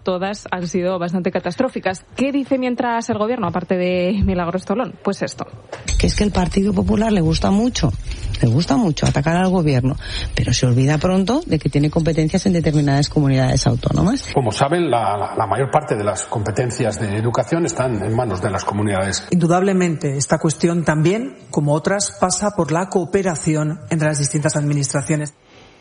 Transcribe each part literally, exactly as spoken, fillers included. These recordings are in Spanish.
todas han sido bastante catastróficas. ¿Qué dice mientras el gobierno, aparte de Milagros Tolón? Pues esto. Que es que el Partido Popular le gusta mucho, le gusta mucho atacar al gobierno, pero se olvida pronto de que tiene competencias en determinadas comunidades autónomas. Como saben, la, la, la mayor parte de las competencias de educación están en manos de las comunidades. Indudablemente, esta cuestión también, como otras, pasa por la cooperación entre las distintas administraciones.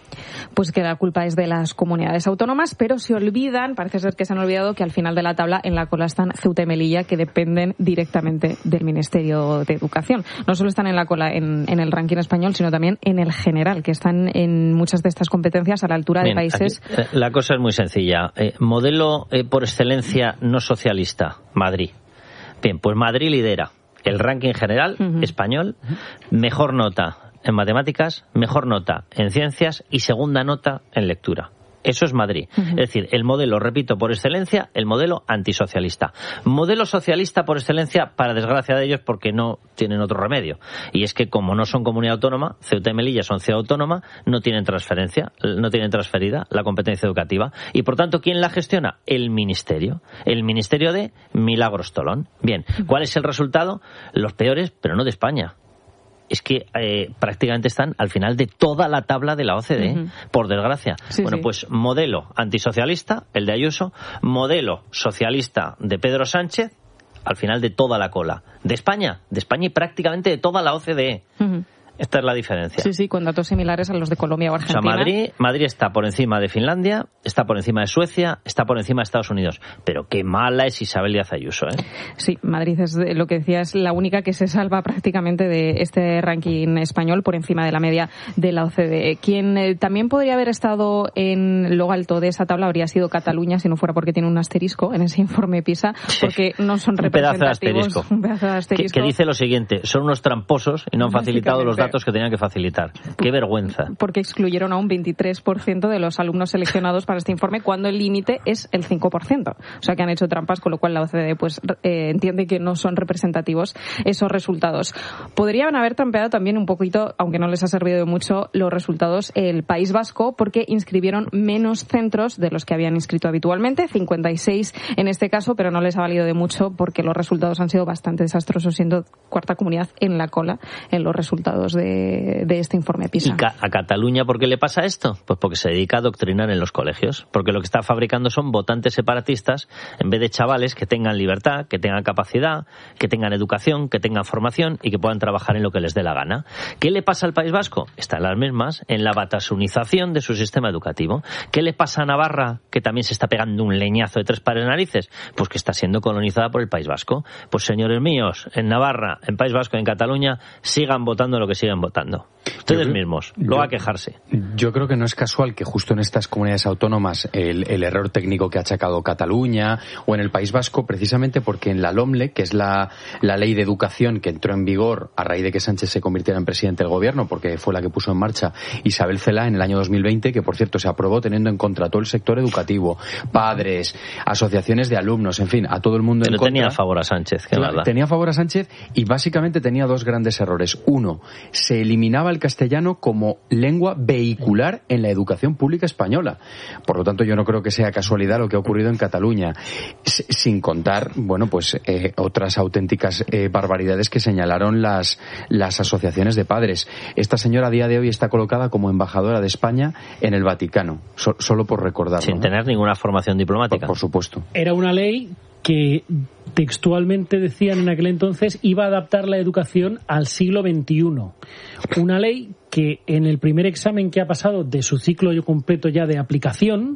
Pues que la culpa es de las comunidades autónomas, pero se olvidan, parece ser que se han olvidado que al final de la tabla en la cola están Ceuta y Melilla, que dependen directamente del Ministerio de Educación. No solo están en la cola en, en el ranking español, sino también en el general, que están en muchas de estas competencias a la altura Bien, de países. Aquí, la cosa es muy sencilla. Eh, modelo eh, por excelencia no socialista, Madrid. Bien, pues Madrid lidera el ranking general uh-huh. español, mejor nota en matemáticas, mejor nota en ciencias y segunda nota en lectura. Eso es Madrid. Uh-huh. Es decir, el modelo, repito, por excelencia, el modelo antisocialista. Modelo socialista por excelencia, para desgracia de ellos, porque no tienen otro remedio. Y es que como no son comunidad autónoma, Ceuta y Melilla son ciudad autónoma, no tienen transferencia, no tienen transferida la competencia educativa. Y por tanto, ¿quién la gestiona? El Ministerio. El Ministerio de Milagros Tolón. Bien, ¿cuál es el resultado? Los peores, pero no de España. Es que eh, prácticamente están al final de toda la tabla de la O C D E, uh-huh. por desgracia. Sí, bueno, sí. Pues modelo antisocialista, el de Ayuso, modelo socialista de Pedro Sánchez, al final de toda la cola. De España, de España y prácticamente de toda la O C D E. Uh-huh. Esta es la diferencia. Sí, sí, con datos similares a los de Colombia o Argentina. O sea, Madrid, Madrid está por encima de Finlandia, está por encima de Suecia, está por encima de Estados Unidos. Pero qué mala es Isabel Díaz Ayuso, ¿eh? Sí, Madrid es, lo que decía, es la única que se salva prácticamente de este ranking español por encima de la media de la O C D E. Quien eh, también podría haber estado en lo alto de esa tabla habría sido Cataluña, si no fuera porque tiene un asterisco en ese informe PISA, porque no son representativos. Un pedazo de asterisco. Un pedazo de asterisco. Que, que dice lo siguiente, son unos tramposos y no han facilitado los datos que tenían que facilitar. ¡Qué vergüenza! Porque excluyeron a un veintitrés por ciento de los alumnos seleccionados para este informe cuando el límite es el cinco por ciento. O sea que han hecho trampas, con lo cual la O C D E pues eh, entiende que no son representativos esos resultados. Podrían haber trampeado también un poquito, aunque no les ha servido de mucho, los resultados el País Vasco, porque inscribieron menos centros de los que habían inscrito habitualmente, cincuenta y seis en este caso, pero no les ha valido de mucho porque los resultados han sido bastante desastrosos, siendo cuarta comunidad en la cola en los resultados de de este informe PISA. ¿Y ca- a Cataluña por qué le pasa esto? Pues porque se dedica a adoctrinar en los colegios, porque lo que está fabricando son votantes separatistas en vez de chavales que tengan libertad, que tengan capacidad, que tengan educación, que tengan formación y que puedan trabajar en lo que les dé la gana. ¿Qué le pasa al País Vasco? Están las mismas en la batasunización de su sistema educativo. ¿Qué le pasa a Navarra, que también se está pegando un leñazo de tres pares de narices? Pues que está siendo colonizada por el País Vasco. Pues señores míos, en Navarra, en País Vasco, en Cataluña, sigan votando lo que sigan votando. Ustedes creo, mismos, luego yo, a quejarse. Yo creo que no es casual que justo en estas comunidades autónomas el, el error técnico que ha achacado Cataluña o en el País Vasco, precisamente porque en la LOMLE, que es la, la ley de educación que entró en vigor a raíz de que Sánchez se convirtiera en presidente del gobierno, porque fue la que puso en marcha Isabel Celaá en el año dos mil veinte, que por cierto se aprobó teniendo en contra a todo el sector educativo, padres, asociaciones de alumnos, en fin, a todo el mundo Pero en contra. tenía a favor a Sánchez, que claro, verdad. Tenía a favor a Sánchez y básicamente tenía dos grandes errores. Uno, se eliminaba el castellano como lengua vehicular en la educación pública española. Por lo tanto, yo no creo que sea casualidad lo que ha ocurrido en Cataluña, S- sin contar, bueno, pues eh, otras auténticas eh, barbaridades que señalaron las, las asociaciones de padres. Esta señora a día de hoy está colocada como embajadora de España en el Vaticano, so- solo por recordarlo. Sin ¿no? tener ninguna formación diplomática. Por, por supuesto. Era una ley que textualmente decían en aquel entonces iba a adaptar la educación al siglo veintiuno. Una ley que en el primer examen que ha pasado de su ciclo completo ya de aplicación,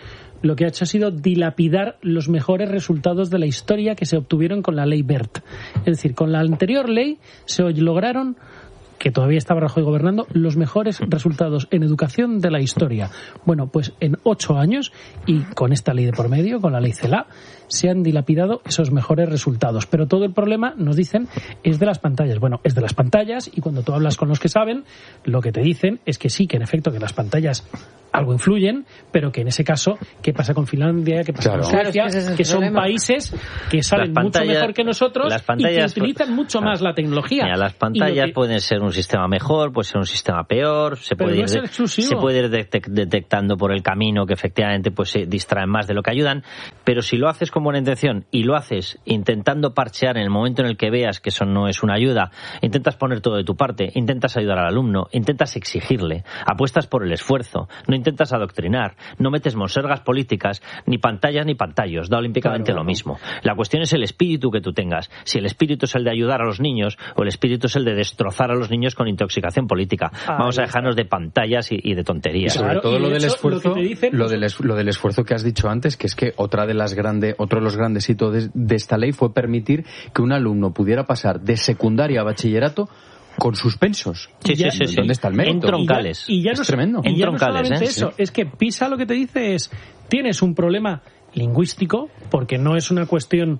lo que ha hecho ha sido dilapidar los mejores resultados de la historia que se obtuvieron con la ley BERT. Es decir, con la anterior ley se lograron, que todavía estaba Rajoy gobernando, los mejores resultados en educación de la historia. Bueno, pues en ocho años, y con esta ley de por medio, con la ley Celaá, se han dilapidado esos mejores resultados. Pero todo el problema, nos dicen, es de las pantallas. Bueno, es de las pantallas, y cuando tú hablas con los que saben, lo que te dicen es que sí, que en efecto, que las pantallas algo influyen, pero que en ese caso, ¿qué pasa con Finlandia? ¿Qué pasa claro. con Suecia? Claro, es que, que son problema. países que salen pantallas, mucho mejor que nosotros las pantallas, y que utilizan mucho claro. más la tecnología. Mira, las pantallas que... pueden ser un sistema mejor, puede ser un sistema peor, se pero puede, no ir, es el exclusivo. se puede ir detec- detectando por el camino que efectivamente pues se distraen más de lo que ayudan, pero si lo haces con buena intención y lo haces intentando parchear en el momento en el que veas que eso no es una ayuda, intentas poner todo de tu parte, intentas ayudar al alumno, intentas exigirle, apuestas por el esfuerzo, no intentas adoctrinar, no metes monsergas políticas, ni pantallas ni pantallos, da olímpicamente claro. lo mismo. La cuestión es el espíritu que tú tengas. Si el espíritu es el de ayudar a los niños o el espíritu es el de destrozar a los niños con intoxicación política. Ah, Vamos a dejarnos de pantallas y, y de tonterías. Y sobre todo y lo del hecho, esfuerzo, lo, dicen, lo, del es, lo del esfuerzo que has dicho antes, que es que otra de las grandes, otro de los grandes hitos de, de esta ley fue permitir que un alumno pudiera pasar de secundaria a bachillerato con suspensos. Sí, sí, sí, sí. ¿Dónde está el mérito? En troncales. Y ya, y ya es no, tremendo. Y en ya troncales, no solamente ¿eh? eso, sí. es que PISA lo que te dice es, tienes un problema lingüístico, porque no es una cuestión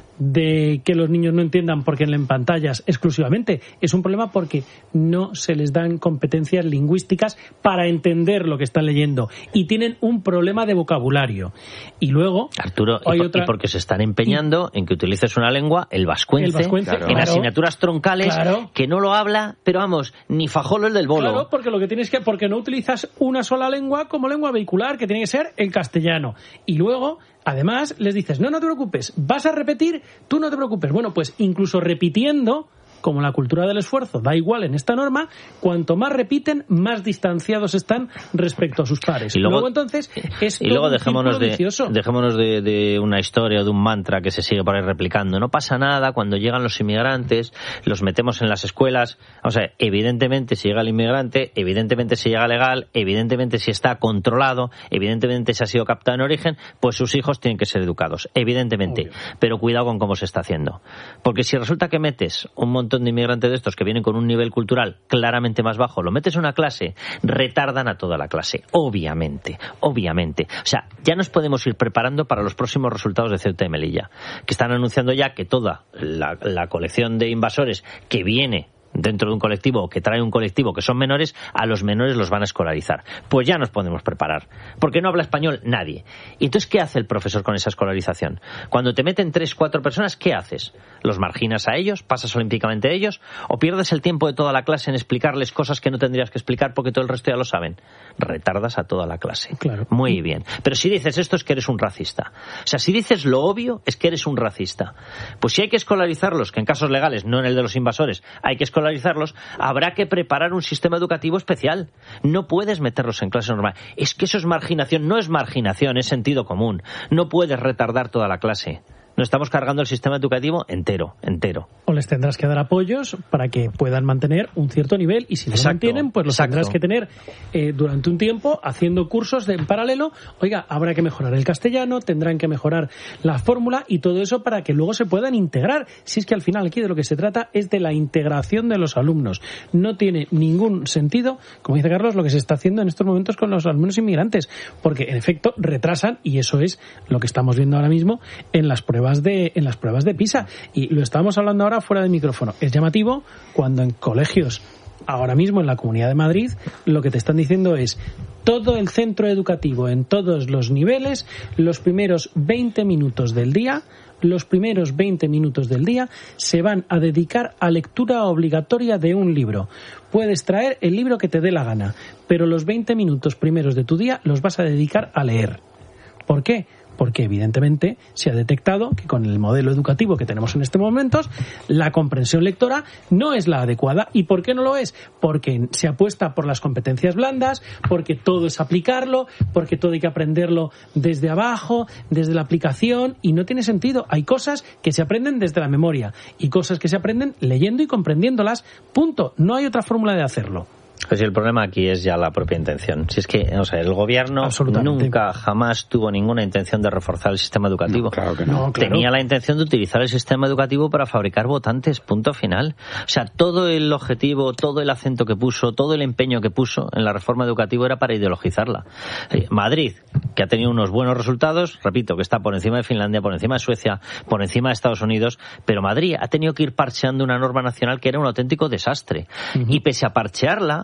de que los niños no entiendan porque en pantallas exclusivamente, es un problema porque no se les dan competencias lingüísticas para entender lo que están leyendo y tienen un problema de vocabulario. Y luego Arturo, hay y, por, otra... y porque se están empeñando y... en que utilices una lengua, el vascuence, el vascuence claro. claro. en asignaturas troncales, claro. que no lo habla, pero vamos, ni Fajolo el del bolo. Claro, porque lo que tienes que, porque no utilizas una sola lengua como lengua vehicular, que tiene que ser el castellano. Y luego, además, les dices, no, no te preocupes, vas a repetir, tú no te preocupes. Bueno, pues incluso repitiendo, como la cultura del esfuerzo da igual en esta norma, cuanto más repiten, más distanciados están respecto a sus pares. Y luego, luego entonces, es y luego todo dejémonos, un de, vicioso. dejémonos de, de una historia o de un mantra que se sigue por ahí replicando. No pasa nada cuando llegan los inmigrantes, los metemos en las escuelas. O sea, evidentemente si llega el inmigrante, evidentemente si llega legal, evidentemente si está controlado, evidentemente si ha sido captado en origen, pues sus hijos tienen que ser educados, evidentemente. Obvio. Pero cuidado con cómo se está haciendo. Porque si resulta que metes un montón de inmigrantes de estos que vienen con un nivel cultural claramente más bajo, lo metes en una clase, retardan a toda la clase, obviamente, obviamente. O sea, ya nos podemos ir preparando para los próximos resultados de Ceuta y Melilla, que están anunciando ya que toda la, la colección de invasores que viene dentro de un colectivo o que trae un colectivo que son menores, a los menores los van a escolarizar. Pues ya nos podemos preparar, porque no habla español nadie. Y entonces, ¿qué hace el profesor con esa escolarización? Cuando te meten tres, cuatro personas, ¿qué haces? ¿Los marginas a ellos? ¿Pasas olímpicamente a ellos? ¿O pierdes el tiempo de toda la clase en explicarles cosas que no tendrías que explicar porque todo el resto ya lo saben? Retardas a toda la clase. Claro. Muy bien. Pero si dices esto es que eres un racista. O sea, si dices lo obvio es que eres un racista. Pues si hay que escolarizarlos, que en casos legales, no en el de los invasores, hay que escolarizarlos, habrá que preparar un sistema educativo especial. No puedes meterlos en clase normal. Es que eso es marginación. No es marginación, es sentido común. No puedes retardar toda la clase. Nos estamos cargando el sistema educativo entero, entero. O les tendrás que dar apoyos para que puedan mantener un cierto nivel y si no lo mantienen, pues los exacto. tendrás que tener eh, durante un tiempo haciendo cursos de, en paralelo. Oiga, habrá que mejorar el castellano, tendrán que mejorar la fórmula y todo eso para que luego se puedan integrar. Si es que al final aquí de lo que se trata es de la integración de los alumnos. No tiene ningún sentido, como dice Carlos, lo que se está haciendo en estos momentos con los alumnos inmigrantes, porque en efecto retrasan y eso es lo que estamos viendo ahora mismo en las pruebas de en las pruebas de PISA y lo estábamos hablando ahora fuera del micrófono. Es llamativo cuando en colegios ahora mismo en la Comunidad de Madrid lo que te están diciendo es todo el centro educativo en todos los niveles, los primeros veinte minutos del día los primeros veinte minutos del día se van a dedicar a lectura obligatoria de un libro. Puedes traer el libro que te dé la gana, pero los veinte minutos primeros de tu día los vas a dedicar a leer. ¿Por qué? Porque evidentemente se ha detectado que con el modelo educativo que tenemos en estos momentos la comprensión lectora no es la adecuada. ¿Y por qué no lo es? Porque se apuesta por las competencias blandas, porque todo es aplicarlo, porque todo hay que aprenderlo desde abajo, desde la aplicación, y no tiene sentido. Hay cosas que se aprenden desde la memoria y cosas que se aprenden leyendo y comprendiéndolas. Punto. No hay otra fórmula de hacerlo. Pues el problema aquí es ya la propia intención. Si es que, o sea, el gobierno nunca, jamás tuvo ninguna intención de reforzar el sistema educativo. No, claro que no. No, claro. Tenía la intención de utilizar el sistema educativo para fabricar votantes, punto final. O sea, todo el objetivo, todo el acento que puso, todo el empeño que puso en la reforma educativa era para ideologizarla. Eh, Madrid, que ha tenido unos buenos resultados, repito, que está por encima de Finlandia, por encima de Suecia, por encima de Estados Unidos, pero Madrid ha tenido que ir parcheando una norma nacional que era un auténtico desastre. Uh-huh. Y pese a parchearla,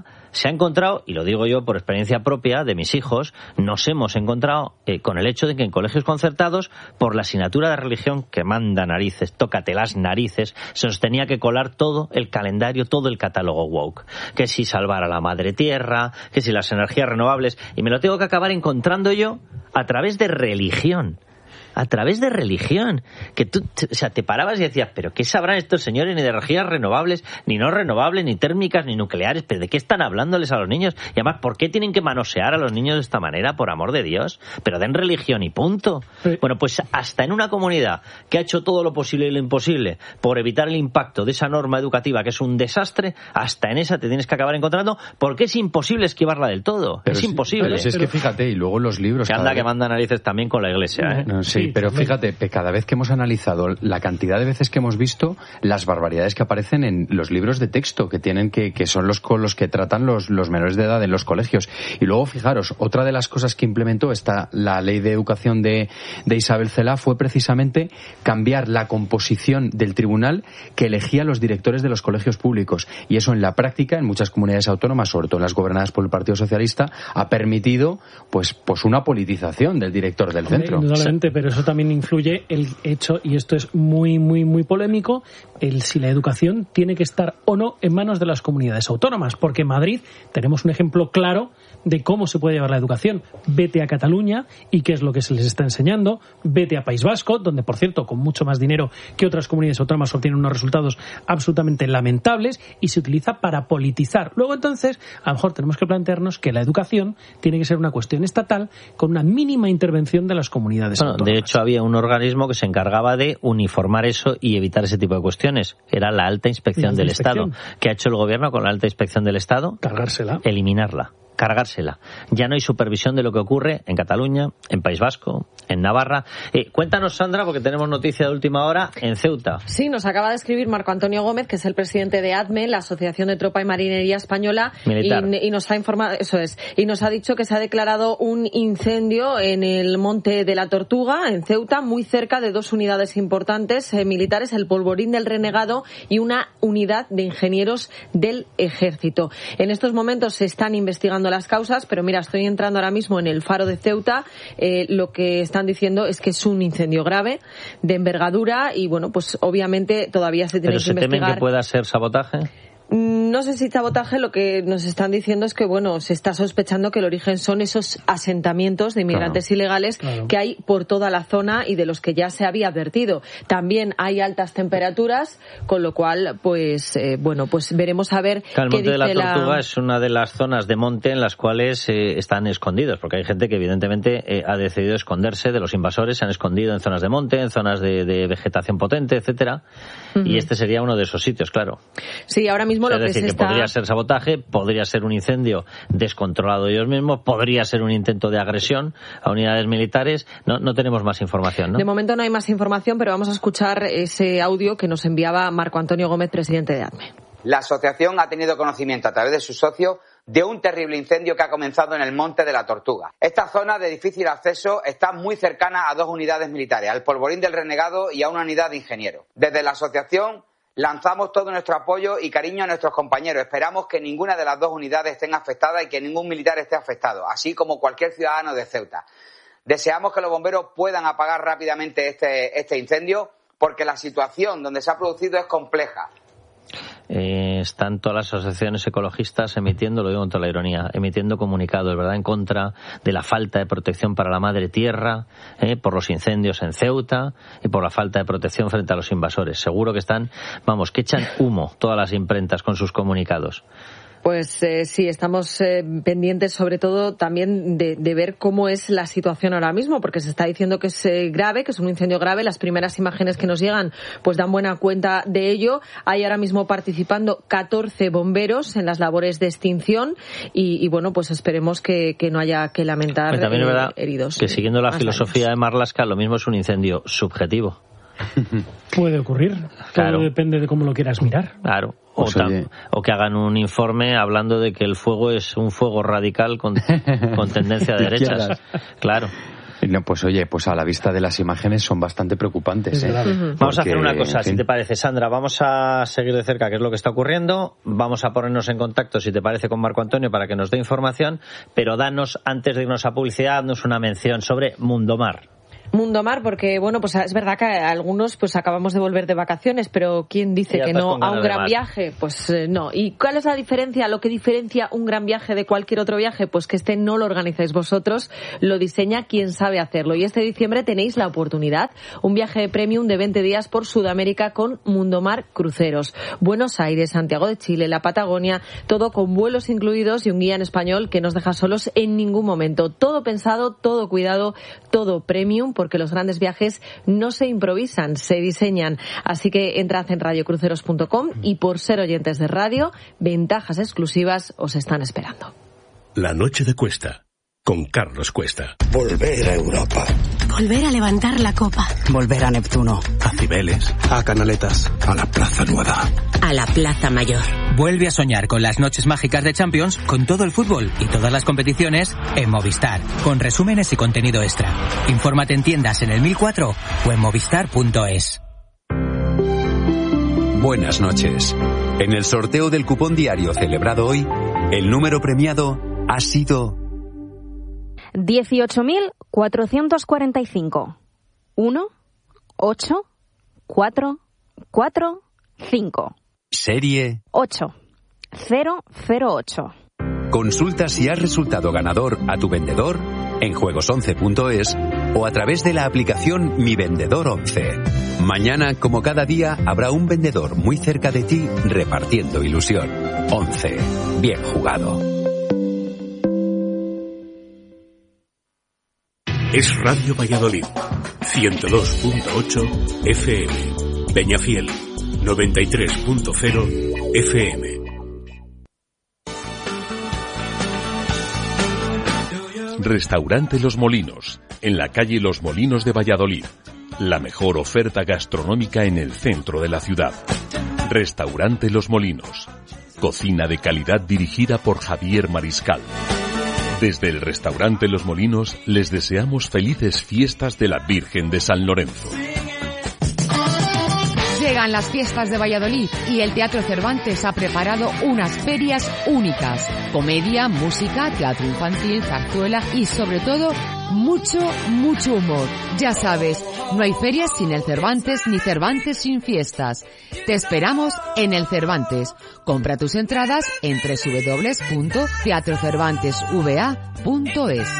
se ha encontrado, y lo digo yo por experiencia propia de mis hijos, nos hemos encontrado eh, con el hecho de que en colegios concertados, por la asignatura de religión que manda narices, tócate las narices, se nos tenía que colar todo el calendario, todo el catálogo woke. Que si salvar a la madre tierra, que si las energías renovables, y me lo tengo que acabar encontrando yo a través de religión. A través de religión, que tú, o sea, te parabas y decías, pero ¿qué sabrán estos señores ni de energías renovables, ni no renovables, ni térmicas, ni nucleares? ¿Pero de qué están hablándoles a los niños? Y además, ¿por qué tienen que manosear a los niños de esta manera, por amor de Dios? Pero den religión y punto. Sí. Bueno, pues hasta en una comunidad que ha hecho todo lo posible y lo imposible por evitar el impacto de esa norma educativa, que es un desastre, hasta en esa te tienes que acabar encontrando, porque es imposible esquivarla del todo. Pero es si, imposible. Pero si es que fíjate, y luego los libros... Que anda vez... que manda narices también con la iglesia, ¿eh? No, sí. Sí, pero fíjate, cada vez que hemos analizado la cantidad de veces que hemos visto las barbaridades que aparecen en los libros de texto que tienen que, que son los con los que tratan los, los menores de edad en los colegios. Y luego, fijaros, otra de las cosas que implementó esta, la ley de educación de, de Isabel Celaá fue precisamente cambiar la composición del tribunal que elegía los directores de los colegios públicos. Y eso en la práctica, en muchas comunidades autónomas, sobre todo en las gobernadas por el Partido Socialista, ha permitido pues, pues una politización del director del Hombre, centro. Indudablemente, pero eso también influye el hecho, y esto es muy, muy, muy polémico, el si la educación tiene que estar o no en manos de las comunidades autónomas, porque en Madrid tenemos un ejemplo claro de cómo se puede llevar la educación. Vete a Cataluña y qué es lo que se les está enseñando, vete a País Vasco, donde, por cierto, con mucho más dinero que otras comunidades autónomas obtienen unos resultados absolutamente lamentables, y se utiliza para politizar. Luego, entonces, a lo mejor tenemos que plantearnos que la educación tiene que ser una cuestión estatal con una mínima intervención de las comunidades bueno, autónomas. De hecho, había un organismo que se encargaba de uniformar eso y evitar ese tipo de cuestiones. Era la Alta Inspección la alta del inspección. Estado. ¿Qué ha hecho el gobierno con la Alta Inspección del Estado? Cargársela. Eliminarla. Cargársela. Ya no hay supervisión de lo que ocurre en Cataluña, en País Vasco, en Navarra. Eh, cuéntanos, Sandra, porque tenemos noticia de última hora en Ceuta. Sí, nos acaba de escribir Marco Antonio Gómez, que es el presidente de ATME, la Asociación de Tropa y Marinería Española, y, y nos ha informado, eso es, y nos ha dicho que se ha declarado un incendio en el Monte de la Tortuga, en Ceuta, muy cerca de dos unidades importantes eh, militares, el Polvorín del Renegado y una unidad de ingenieros del Ejército. En estos momentos se están investigando las causas, pero mira, estoy entrando ahora mismo en el Faro de Ceuta, eh, lo que están diciendo es que es un incendio grave, de envergadura, y bueno, pues obviamente todavía se tiene ¿Pero que investigar. ¿Pero se temen que pueda ser sabotaje? No sé si sabotaje, lo que nos están diciendo es que, bueno, se está sospechando que el origen son esos asentamientos de inmigrantes claro, ilegales claro. que hay por toda la zona y de los que ya se había advertido. También hay altas temperaturas, con lo cual, pues, eh, bueno, pues veremos a ver claro, qué el Monte dice de la Tortuga la... es una de las zonas de monte en las cuales eh, están escondidos, porque hay gente que evidentemente eh, ha decidido esconderse de los invasores, se han escondido en zonas de monte, en zonas de, de vegetación potente, etcétera, uh-huh. y este sería uno de esos sitios, claro. Sí, ahora mismo o sea, lo que es decir, se que está... podría ser sabotaje, podría ser un incendio descontrolado de ellos mismos, podría ser un intento de agresión a unidades militares. No, no tenemos más información, ¿no? De momento no hay más información, pero vamos a escuchar ese audio que nos enviaba Marco Antonio Gómez, presidente de ATME. La asociación ha tenido conocimiento a través de sus socios de un terrible incendio que ha comenzado en el Monte de la Tortuga. Esta zona de difícil acceso está muy cercana a dos unidades militares, al Polvorín del Renegado y a una unidad de ingenieros. Desde la asociación lanzamos todo nuestro apoyo y cariño a nuestros compañeros. Esperamos que ninguna de las dos unidades estén afectadas y que ningún militar esté afectado, así como cualquier ciudadano de Ceuta. Deseamos que los bomberos puedan apagar rápidamente este, este incendio, porque la situación donde se ha producido es compleja. Eh, están todas las asociaciones ecologistas emitiendo, lo digo con toda la ironía, emitiendo comunicados, ¿verdad?, en contra de la falta de protección para la madre tierra, eh, por los incendios en Ceuta y por la falta de protección frente a los invasores. Seguro que están, vamos, que echan humo todas las imprentas con sus comunicados. Pues eh, sí, estamos eh, pendientes sobre todo también de, de ver cómo es la situación ahora mismo, porque se está diciendo que es eh, grave, que es un incendio grave. Las primeras imágenes que nos llegan pues dan buena cuenta de ello. Hay ahora mismo participando catorce bomberos en las labores de extinción y, y bueno, pues esperemos que, que no haya que lamentar y también eh, es verdad heridos. Que siguiendo la filosofía años. de Marlaska, lo mismo es un incendio subjetivo. Puede ocurrir, claro. Todo depende de cómo lo quieras mirar. Claro. O, pues tam, o que hagan un informe hablando de que el fuego es un fuego radical con, con tendencia de derechas. Claro. No, pues oye, pues a la vista de las imágenes son bastante preocupantes. ¿eh? Uh-huh. Vamos a hacer una cosa, en fin. si te parece, Sandra, vamos a seguir de cerca qué es lo que está ocurriendo, vamos a ponernos en contacto, si te parece, con Marco Antonio para que nos dé información, pero danos, antes de irnos a publicidad, danos una mención sobre Mundomar. Mundomar, porque bueno, pues es verdad que algunos pues acabamos de volver de vacaciones, pero ¿quién dice que no a un gran viaje? Pues eh, no. ¿Y cuál es la diferencia? Lo que diferencia un gran viaje de cualquier otro viaje, pues que este no lo organizáis vosotros, lo diseña quien sabe hacerlo. Y este diciembre tenéis la oportunidad, un viaje premium de veinte días por Sudamérica con Mundomar Cruceros. Buenos Aires, Santiago de Chile, la Patagonia, todo con vuelos incluidos y un guía en español que no os deja solos en ningún momento. Todo pensado, todo cuidado, todo premium, porque los grandes viajes no se improvisan, se diseñan. Así que entrad en radio cruceros punto com y por ser oyentes de radio, ventajas exclusivas os están esperando. La noche de Cuesta, con Carlos Cuesta. Volver a Europa. Volver a levantar la copa. Volver a Neptuno. A Cibeles. A Canaletas. A la Plaza Nueva. A la Plaza Mayor. Vuelve a soñar con las noches mágicas de Champions, con todo el fútbol y todas las competiciones en Movistar, con resúmenes y contenido extra. Infórmate en tiendas en el mil cuatro o en movistar punto es. Buenas noches. En el sorteo del cupón diario celebrado hoy, el número premiado ha sido dieciocho mil cuatrocientos cuarenta y cinco. uno, ocho, cuatro, cuatro, cinco. Serie ocho cero cero ocho. Consulta si has resultado ganador a tu vendedor en juegos once punto es o a través de la aplicación Mi Vendedor once. Mañana, como cada día, habrá un vendedor muy cerca de ti repartiendo ilusión. once. Bien jugado. Es Radio Valladolid, ciento dos punto ocho F M. Peñafiel, noventa y tres punto cero F M. Restaurante Los Molinos, en la calle Los Molinos de Valladolid. La mejor oferta gastronómica en el centro de la ciudad. Restaurante Los Molinos. Cocina de calidad dirigida por Javier Mariscal. Desde el Restaurante Los Molinos les deseamos felices fiestas de la Virgen de San Lorenzo. Llegan las fiestas de Valladolid y el Teatro Cervantes ha preparado unas ferias únicas. Comedia, música, teatro infantil, zarzuela y sobre todo mucho, mucho humor. Ya sabes, no hay ferias sin el Cervantes ni Cervantes sin fiestas. Te esperamos en el Cervantes. Compra tus entradas en doble u doble u doble u punto teatro cervantes v a punto es.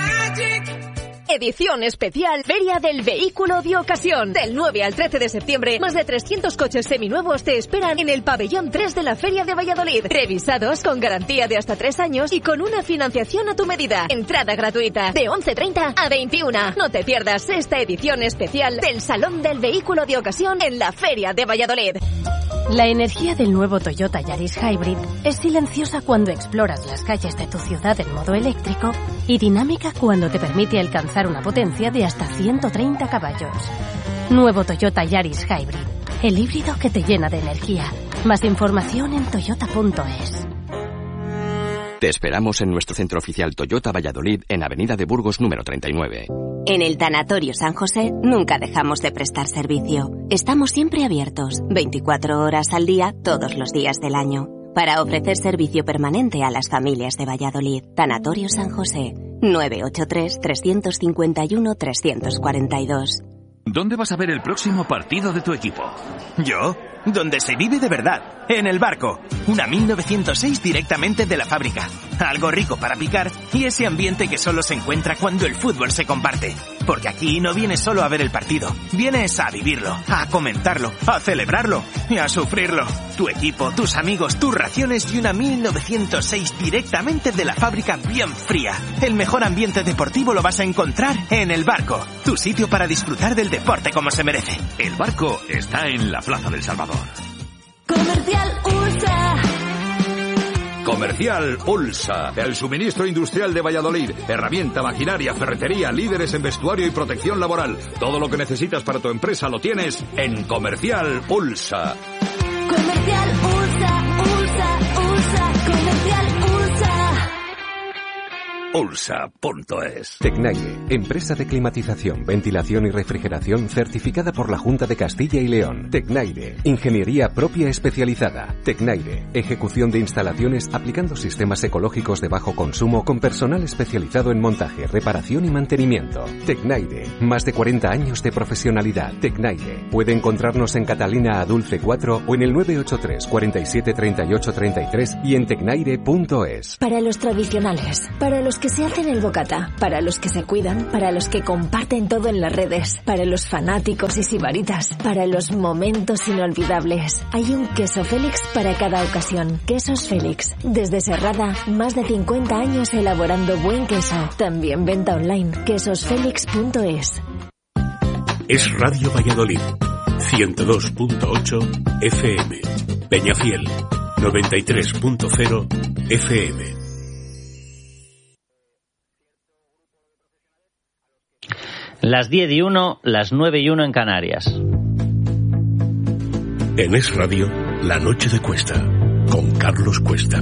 Edición especial Feria del Vehículo de Ocasión. Del nueve al trece de septiembre, más de trescientos coches seminuevos te esperan en el pabellón tres de la Feria de Valladolid. Revisados con garantía de hasta tres años y con una financiación a tu medida. Entrada gratuita de once treinta a veintiuna. No te pierdas esta edición especial del Salón del Vehículo de Ocasión en la Feria de Valladolid. La energía del nuevo Toyota Yaris Hybrid es silenciosa cuando exploras las calles de tu ciudad en modo eléctrico y dinámica cuando te permite alcanzar una potencia de hasta ciento treinta caballos. Nuevo Toyota Yaris Hybrid, el híbrido que te llena de energía. Más información en toyota punto es. Te esperamos en nuestro centro oficial Toyota Valladolid en Avenida de Burgos número treinta y nueve. En el Tanatorio San José nunca dejamos de prestar servicio. Estamos siempre abiertos, veinticuatro horas al día, todos los días del año, para ofrecer servicio permanente a las familias de Valladolid. Tanatorio San José, nueve ocho tres, tres cinco uno, tres cuatro dos. ¿Dónde vas a ver el próximo partido de tu equipo? ¿Yo? Donde se vive de verdad, en El Barco. Una mil novecientos seis directamente de la fábrica. Algo rico para picar y ese ambiente que solo se encuentra cuando el fútbol se comparte. Porque aquí no vienes solo a ver el partido, vienes a vivirlo, a comentarlo, a celebrarlo y a sufrirlo. Tu equipo, tus amigos, tus raciones y una mil novecientos seis directamente de la fábrica bien fría. El mejor ambiente deportivo lo vas a encontrar en El Barco, tu sitio para disfrutar del deporte como se merece. El Barco está en la Plaza del Salvador. Comercial Ulsa. Comercial Ulsa, el suministro industrial de Valladolid. Herramienta, maquinaria, ferretería, líderes en vestuario y protección laboral. Todo lo que necesitas para tu empresa lo tienes en Comercial Ulsa. Comercial Ulsa, Ulsa, Ulsa, Comercial Ulsa. U L S A punto es. Tecnaire, empresa de climatización, ventilación y refrigeración certificada por la Junta de Castilla y León. Tecnaire, ingeniería propia especializada. Tecnaire, ejecución de instalaciones aplicando sistemas ecológicos de bajo consumo con personal especializado en montaje, reparación y mantenimiento. Tecnaire, más de cuarenta años de profesionalidad. Tecnaire, puede encontrarnos en Catalina Adulce cuatro o en el nueve ocho tres, cuarenta y siete, treinta y ocho, treinta y tres y en tecnaire punto es. Para los tradicionales, para los que se hacen el bocata, para los que se cuidan, para los que comparten todo en las redes, para los fanáticos y sibaritas, para los momentos inolvidables. Hay un queso Félix para cada ocasión. Quesos Félix. Desde Serrada, más de cincuenta años elaborando buen queso. También venta online. quesos félix punto es. Es Radio Valladolid, ciento dos punto ocho F M. Peñafiel, noventa y tres punto cero F M. Las diez y uno, las nueve y uno en Canarias. En Es Radio, La Noche de Cuesta, con Carlos Cuesta.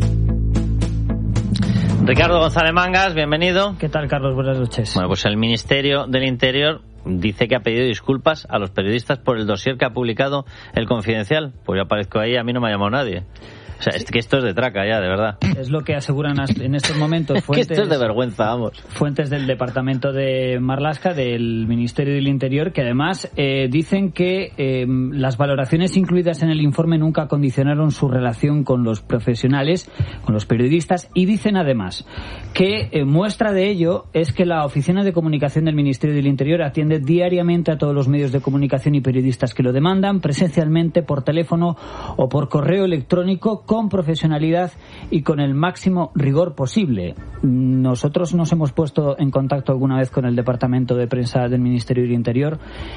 Ricardo González Mangas, bienvenido. ¿Qué tal, Carlos? Buenas noches. Bueno, pues el Ministerio del Interior dice que ha pedido disculpas a los periodistas por el dossier que ha publicado El Confidencial. Pues yo aparezco ahí, a mí no me ha llamado nadie. O sea, es que esto es de traca ya, de verdad. Es lo que aseguran en estos momentos fuentes, que esto es de vergüenza, vamos. Fuentes del Departamento de Marlaska, del Ministerio del Interior, que además eh, dicen que eh, las valoraciones incluidas en el informe nunca condicionaron su relación con los profesionales, con los periodistas, y dicen además que eh, muestra de ello es que la Oficina de Comunicación del Ministerio del Interior atiende diariamente a todos los medios de comunicación y periodistas que lo demandan, presencialmente, por teléfono o por correo electrónico, con profesionalidad y con el máximo rigor posible. Nosotros nos hemos puesto en contacto alguna vez con el Departamento de Prensa del Ministerio del Interior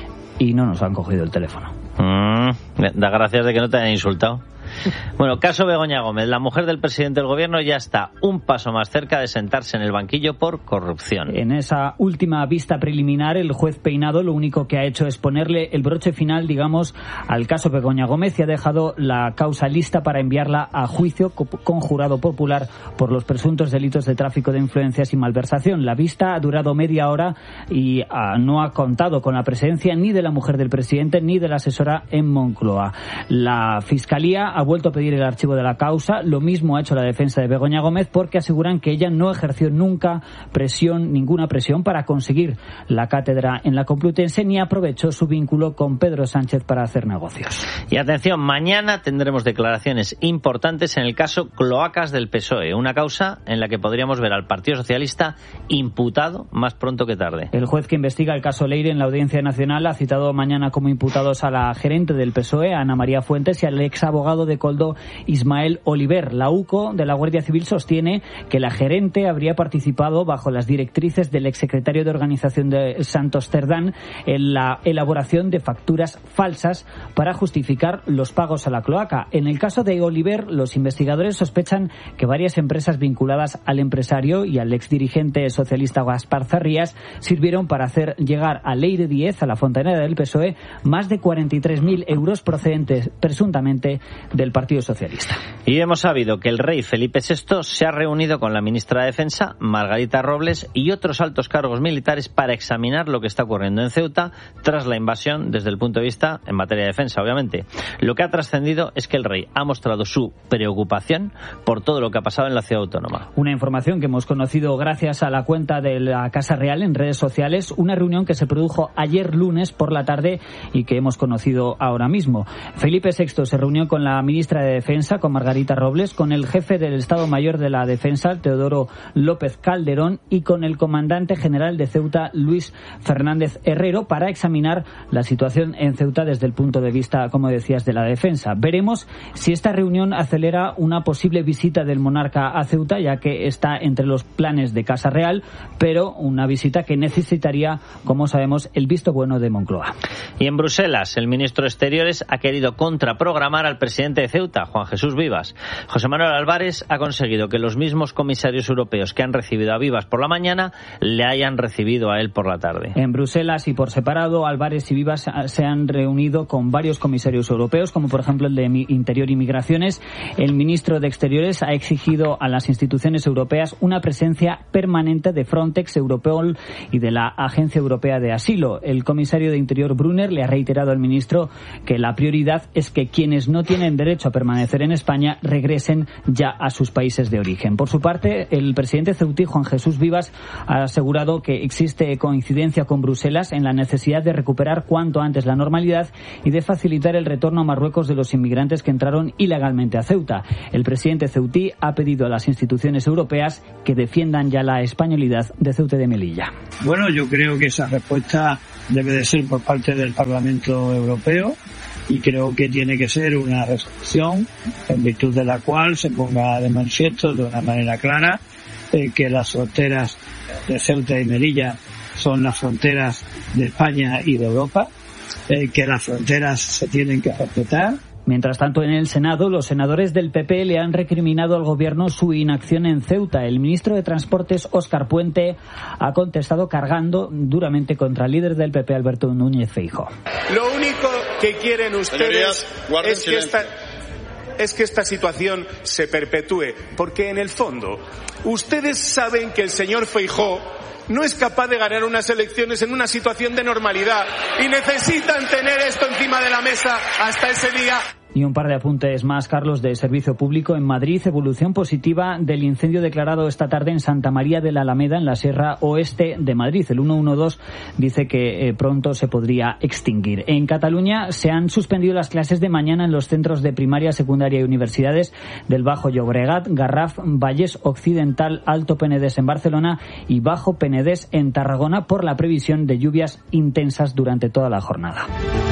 y no nos han cogido el teléfono. Mm, da gracias de que no te hayan insultado. Bueno, caso Begoña Gómez. La mujer del presidente del gobierno ya está un paso más cerca de sentarse en el banquillo por corrupción. En esa última vista preliminar, el juez Peinado lo único que ha hecho es ponerle el broche final, digamos, al caso Begoña Gómez y ha dejado la causa lista para enviarla a juicio con jurado popular por los presuntos delitos de tráfico de influencias y malversación. La vista ha durado media hora y ah, no ha contado con la presencia ni de la mujer del presidente ni de la asesora en Moncloa. La Fiscalía ha vuelto a pedir el archivo de la causa. Lo mismo ha hecho la defensa de Begoña Gómez, porque aseguran que ella no ejerció nunca presión, ninguna presión para conseguir la cátedra en la Complutense, ni aprovechó su vínculo con Pedro Sánchez para hacer negocios. Y atención, mañana tendremos declaraciones importantes en el caso Cloacas del P S O E, una causa en la que podríamos ver al Partido Socialista imputado más pronto que tarde. El juez que investiga el caso Leire en la Audiencia Nacional ha citado mañana como imputados a la gerente del P S O E, Ana María Fuentes, y al ex abogado de Coldo, Ismael Oliver. La U C O de la Guardia Civil sostiene que la gerente habría participado bajo las directrices del exsecretario de Organización de Santos Cerdán en la elaboración de facturas falsas para justificar los pagos a la cloaca. En el caso de Oliver, los investigadores sospechan que varias empresas vinculadas al empresario y al exdirigente socialista Gaspar Zarrías sirvieron para hacer llegar a Leire Díez, a la fontanera del P S O E, más de cuarenta y tres mil euros procedentes presuntamente del Partido Socialista. Y hemos sabido que el rey Felipe sexto se ha reunido con la ministra de Defensa, Margarita Robles, y otros altos cargos militares para examinar lo que está ocurriendo en Ceuta tras la invasión desde el punto de vista en materia de defensa, obviamente. Lo que ha trascendido es que el rey ha mostrado su preocupación por todo lo que ha pasado en la ciudad autónoma. Una información que hemos conocido gracias a la cuenta de la Casa Real en redes sociales, una reunión que se produjo ayer lunes por la tarde y que hemos conocido ahora mismo. Felipe sexto se reunió con la ministra de Defensa, con Margarita Robles, con el jefe del Estado Mayor de la Defensa, Teodoro López Calderón, y con el comandante general de Ceuta, Luis Fernández Herrero, para examinar la situación en Ceuta desde el punto de vista, como decías, de la defensa. Veremos si esta reunión acelera una posible visita del monarca a Ceuta, ya que está entre los planes de Casa Real, pero una visita que necesitaría, como sabemos, el visto bueno de Moncloa. Y en Bruselas, el ministro de Exteriores ha querido contraprogramar al presidente presidente de Ceuta, Juan Jesús Vivas. José Manuel Álvarez ha conseguido que los mismos comisarios europeos que han recibido a Vivas por la mañana le hayan recibido a él por la tarde. En Bruselas y por separado, Álvarez y Vivas se han reunido con varios comisarios europeos, como por ejemplo el de Interior y Migraciones. El ministro de Exteriores ha exigido a las instituciones europeas una presencia permanente de Frontex, Europol y de la Agencia Europea de Asilo. El comisario de Interior, Brunner, le ha reiterado al ministro que la prioridad es que quienes no tienen derecho a permanecer en España regresen ya a sus países de origen. Por su parte, el presidente ceutí, Juan Jesús Vivas, ha asegurado que existe coincidencia con Bruselas en la necesidad de recuperar cuanto antes la normalidad y de facilitar el retorno a Marruecos de los inmigrantes que entraron ilegalmente a Ceuta. El presidente ceutí ha pedido a las instituciones europeas que defiendan ya la españolidad de Ceuta y de Melilla. Bueno, yo creo que esa respuesta debe de ser por parte del Parlamento Europeo y creo que tiene que ser una resolución en virtud de la cual se ponga de manifiesto de una manera clara eh, que las fronteras de Ceuta y Melilla son las fronteras de España y de Europa, eh, que las fronteras se tienen que respetar. Mientras tanto, en el Senado, los senadores del P P le han recriminado al Gobierno su inacción en Ceuta. El ministro de Transportes, Óscar Puente, ha contestado cargando duramente contra el líder del P P, Alberto Núñez Feijóo. Lo único que quieren ustedes es que, esta, es que esta situación se perpetúe, porque en el fondo ustedes saben que el señor Feijóo no es capaz de ganar unas elecciones en una situación de normalidad y necesitan tener esto encima de la mesa hasta ese día. Y un par de apuntes más, Carlos, de servicio público. En Madrid, evolución positiva del incendio declarado esta tarde en Santa María de la Alameda, en la Sierra Oeste de Madrid. El ciento doce dice que eh, pronto se podría extinguir. En Cataluña se han suspendido las clases de mañana en los centros de primaria, secundaria y universidades del Bajo Llobregat, Garraf, Vallès Occidental, Alto Penedès en Barcelona y Bajo Penedès en Tarragona por la previsión de lluvias intensas durante toda la jornada.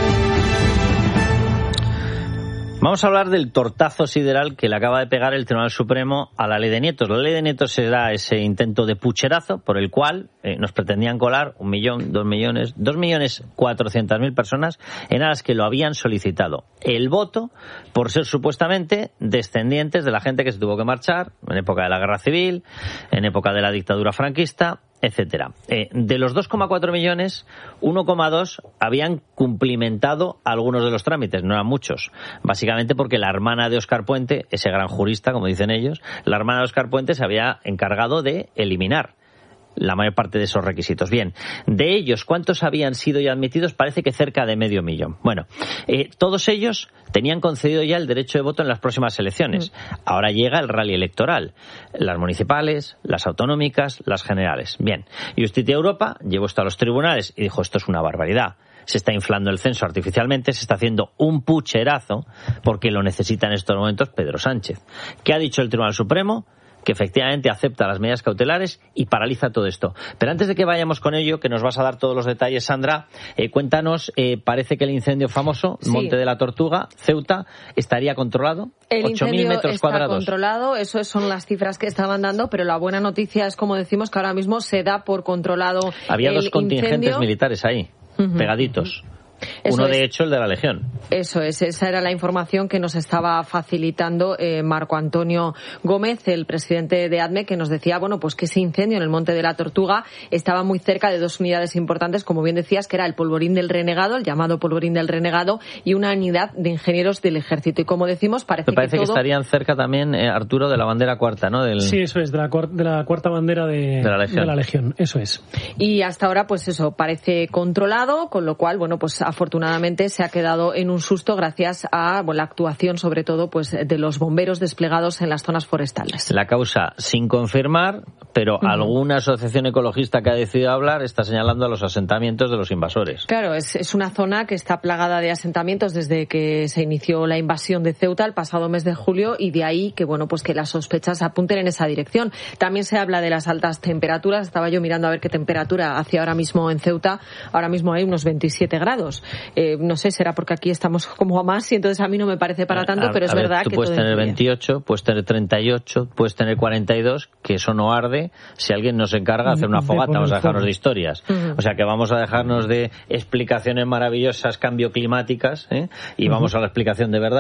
Vamos a hablar del tortazo sideral que le acaba de pegar el Tribunal Supremo a la ley de nietos. La ley de nietos será ese intento de pucherazo por el cual eh, nos pretendían colar un millón, dos millones, dos millones cuatrocientas mil personas en aras que lo habían solicitado. El voto por ser supuestamente descendientes de la gente que se tuvo que marchar en época de la Guerra Civil, en época de la dictadura franquista, etcétera. Eh, de los dos coma cuatro millones, uno coma dos habían cumplimentado algunos de los trámites, no eran muchos. Básicamente porque la hermana de Óscar Puente, ese gran jurista, como dicen ellos, la hermana de Óscar Puente se había encargado de eliminar la mayor parte de esos requisitos. Bien, de ellos, ¿cuántos habían sido ya admitidos? Parece que cerca de medio millón. Bueno, eh, todos ellos tenían concedido ya el derecho de voto en las próximas elecciones. Mm. Ahora llega el rally electoral. Las municipales, las autonómicas, las generales. Bien, Justicia Europa llevó esto a los tribunales y dijo, esto es una barbaridad. Se está inflando el censo artificialmente, se está haciendo un pucherazo porque lo necesita en estos momentos Pedro Sánchez. ¿Qué ha dicho el Tribunal Supremo? Que efectivamente acepta las medidas cautelares y paraliza todo esto. Pero antes de que vayamos con ello, que nos vas a dar todos los detalles, Sandra, eh, cuéntanos, eh, parece que el incendio famoso, sí. Monte de la Tortuga, Ceuta, estaría controlado. El ocho mil metros está cuadrados. Controlado, eso son las cifras que estaban dando, pero la buena noticia es, como decimos, que ahora mismo se da por controlado. Había el dos contingentes incendio. militares ahí, uh-huh. pegaditos. Eso Uno, es. de hecho, el de la Legión. Eso es, esa era la información que nos estaba facilitando eh, Marco Antonio Gómez, el presidente de ADME, que nos decía, bueno, pues que ese incendio en el Monte de la Tortuga estaba muy cerca de dos unidades importantes, como bien decías, que era el Polvorín del Renegado, el llamado Polvorín del Renegado, y una unidad de ingenieros del Ejército. Y como decimos, parece, Me parece que, que todo... estarían cerca también, eh, Arturo, de la bandera cuarta, ¿no? Del... Sí, eso es, de la, cuar- de la cuarta bandera de, de, la Legión. de la Legión, eso es. Y hasta ahora, pues eso, parece controlado, con lo cual, bueno, pues afortunadamente se ha quedado en un susto gracias a bueno, la actuación, sobre todo, pues de los bomberos desplegados en las zonas forestales. La causa sin confirmar, pero uh-huh. alguna asociación ecologista que ha decidido hablar está señalando a los asentamientos de los invasores. Claro, es, es una zona que está plagada de asentamientos desde que se inició la invasión de Ceuta el pasado mes de julio, y de ahí que bueno, pues que las sospechas apunten en esa dirección. También se habla de las altas temperaturas. Estaba yo mirando a ver qué temperatura hacía ahora mismo en Ceuta. Ahora mismo hay unos veintisiete grados. Eh, no sé, será porque aquí estamos como a más y entonces a mí no me parece para tanto, a, pero es a ver, verdad tú que puedes todo tener influye. veintiocho, puedes tener treinta y ocho, puedes tener cuarenta y dos, que eso no arde si alguien nos encarga de hacer una fogata. Vamos a dejarnos de historias. Uh-huh. O sea que vamos a dejarnos de explicaciones maravillosas, cambio climáticas, ¿eh? y uh-huh. vamos a la explicación de verdad.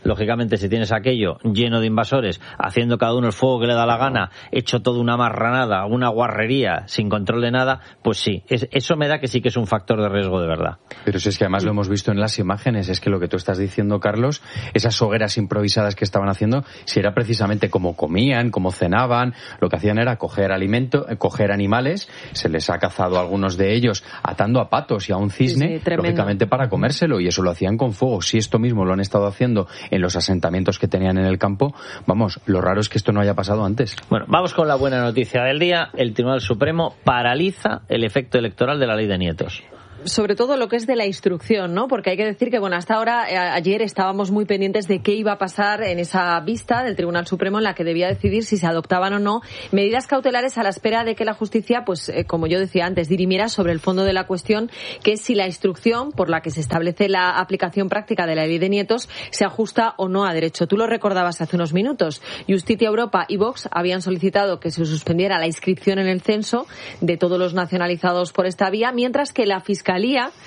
lógicamente si tienes aquello lleno de invasores, haciendo cada uno el fuego que le da la gana, hecho toda una marranada, una guarrería, sin control de nada, pues sí, es, eso me da que sí que es un factor de riesgo de verdad. Pero si es que además lo hemos visto en las imágenes, es que lo que tú estás diciendo, Carlos, esas hogueras improvisadas que estaban haciendo, si era precisamente como comían, como cenaban, lo que hacían era coger alimento, coger animales, se les ha cazado a algunos de ellos atando a patos y a un cisne, sí, sí, lógicamente para comérselo, y eso lo hacían con fuego. Si esto mismo lo han estado haciendo en los asentamientos que tenían en el campo, vamos, lo raro es que esto no haya pasado antes. Bueno, vamos con la buena noticia del día. El Tribunal Supremo paraliza el efecto electoral de la ley de nietos. Sobre todo lo que es de la instrucción, ¿no? Porque hay que decir que, bueno, hasta ahora, eh, ayer estábamos muy pendientes de qué iba a pasar en esa vista del Tribunal Supremo en la que debía decidir si se adoptaban o no medidas cautelares a la espera de que la justicia, pues, eh, como yo decía antes, dirimiera sobre el fondo de la cuestión, que es si la instrucción por la que se establece la aplicación práctica de la ley de nietos se ajusta o no a derecho. Tú lo recordabas hace unos minutos. Justicia Europa y Vox habían solicitado que se suspendiera la inscripción en el censo de todos los nacionalizados por esta vía, mientras que la Fiscalía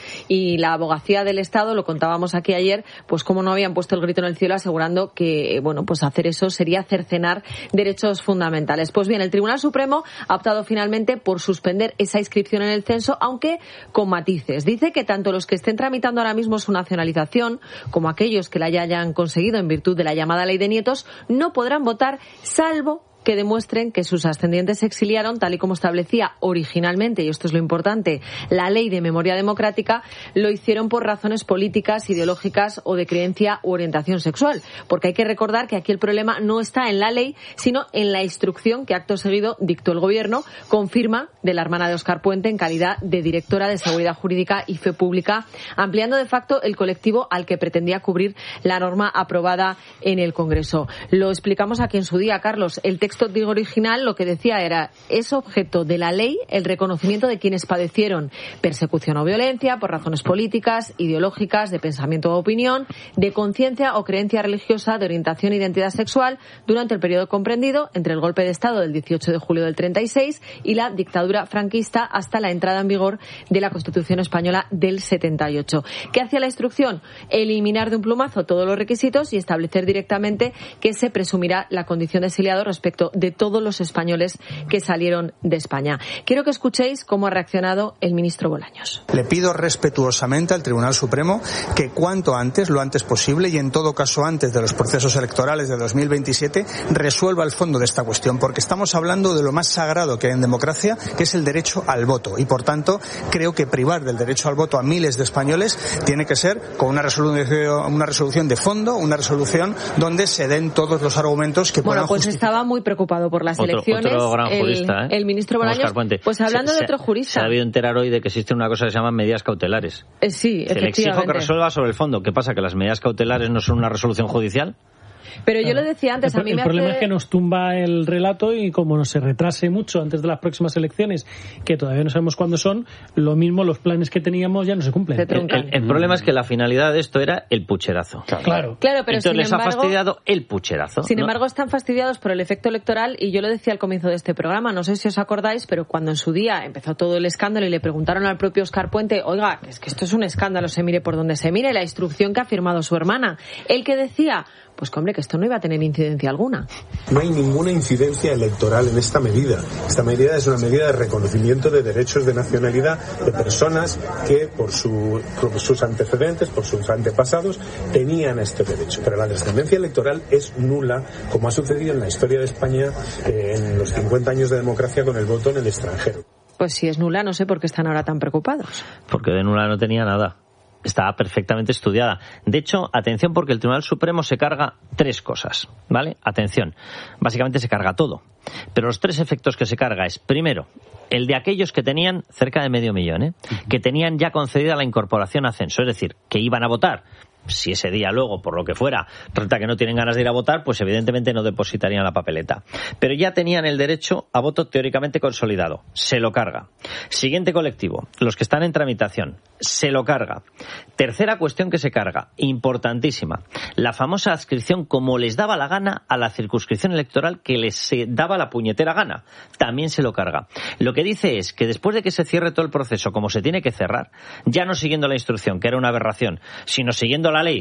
y la Abogacía del Estado, lo contábamos aquí ayer, pues como no habían puesto el grito en el cielo asegurando que, bueno, pues hacer eso sería cercenar derechos fundamentales. Pues bien, el Tribunal Supremo ha optado finalmente por suspender esa inscripción en el censo, aunque con matices. Dice que tanto los que estén tramitando ahora mismo su nacionalización como aquellos que la hayan conseguido en virtud de la llamada ley de nietos no podrán votar, salvo que demuestren que sus ascendientes se exiliaron, tal y como establecía originalmente, y esto es lo importante, la Ley de Memoria Democrática, lo hicieron por razones políticas, ideológicas o de creencia u orientación sexual. Porque hay que recordar que aquí el problema no está en la ley, sino en la instrucción que acto seguido dictó el Gobierno, con firma de la hermana de Óscar Puente en calidad de directora de Seguridad Jurídica y Fe Pública, ampliando de facto el colectivo al que pretendía cubrir la norma aprobada en el Congreso. Lo explicamos aquí en su día, Carlos. El texto digo original lo que decía era: es objeto de la ley el reconocimiento de quienes padecieron persecución o violencia por razones políticas, ideológicas, de pensamiento o opinión, de conciencia o creencia religiosa, de orientación e identidad sexual durante el periodo comprendido entre el golpe de Estado del dieciocho de julio del treinta y seis y la dictadura franquista hasta la entrada en vigor de la Constitución española del setenta y ocho. ¿Qué hacía la instrucción? Eliminar de un plumazo todos los requisitos y establecer directamente que se presumirá la condición de exiliado respecto de todos los españoles que salieron de España. Quiero que escuchéis cómo ha reaccionado el ministro Bolaños. Le pido respetuosamente al Tribunal Supremo que cuanto antes, lo antes posible, y en todo caso antes de los procesos electorales de dos mil veintisiete, resuelva el fondo de esta cuestión, porque estamos hablando de lo más sagrado que hay en democracia, que es el derecho al voto, y por tanto creo que privar del derecho al voto a miles de españoles tiene que ser con una resolución, una resolución de fondo, una resolución donde se den todos los argumentos que puedan justificar. Bueno, pues justificar. Estaba muy preocupado por las otro, elecciones. Otro gran jurista, el, ¿eh? el ministro Bolaños. Pues hablando se, de otro jurista. Se ha debido enterar hoy de que existe una cosa que se llama medidas cautelares. Eh, sí, se le exijo que resuelva sobre el fondo. ¿Qué pasa? ¿Que las medidas cautelares no son una resolución judicial? Pero yo lo decía antes, el, a mí el me problema hace... es que nos tumba el relato, y como nos se retrase mucho antes de las próximas elecciones, que todavía no sabemos cuándo son, lo mismo los planes que teníamos ya no se cumplen. El, el, el problema es que la finalidad de esto era el pucherazo. Claro. Claro, pero Entonces sin les embargo, ha fastidiado el pucherazo. Sin ¿no? embargo, están fastidiados por el efecto electoral, y yo lo decía al comienzo de este programa, no sé si os acordáis, pero cuando en su día empezó todo el escándalo y le preguntaron al propio Óscar Puente, oiga, es que esto es un escándalo, se mire por donde se mire, la instrucción que ha firmado su hermana, el que decía, pues hombre, que esto no iba a tener incidencia alguna. No hay ninguna incidencia electoral en esta medida. Esta medida es una medida de reconocimiento de derechos de nacionalidad de personas que por, su, por sus antecedentes, por sus antepasados, tenían este derecho. Pero la trascendencia electoral es nula, como ha sucedido en la historia de España eh, en los cincuenta años de democracia con el voto en el extranjero. Pues si es nula, no sé por qué están ahora tan preocupados. Porque de nula no tenía nada. Estaba perfectamente estudiada. De hecho, atención, porque el Tribunal Supremo se carga tres cosas, ¿vale? Atención, básicamente se carga todo. Pero los tres efectos que se carga es, primero, el de aquellos que tenían cerca de medio millón, ¿eh? Que tenían ya concedida la incorporación a censo, es decir, que iban a votar. Si ese día luego, por lo que fuera, resulta que no tienen ganas de ir a votar, pues evidentemente no depositarían la papeleta. Pero ya tenían el derecho a voto teóricamente consolidado. Se lo carga. Siguiente colectivo, los que están en tramitación. Se lo carga. Tercera cuestión que se carga, importantísima. La famosa adscripción como les daba la gana a la circunscripción electoral que les daba la puñetera gana. También se lo carga. Lo que dice es que después de que se cierre todo el proceso como se tiene que cerrar, ya no siguiendo la instrucción, que era una aberración, sino siguiendo la ley,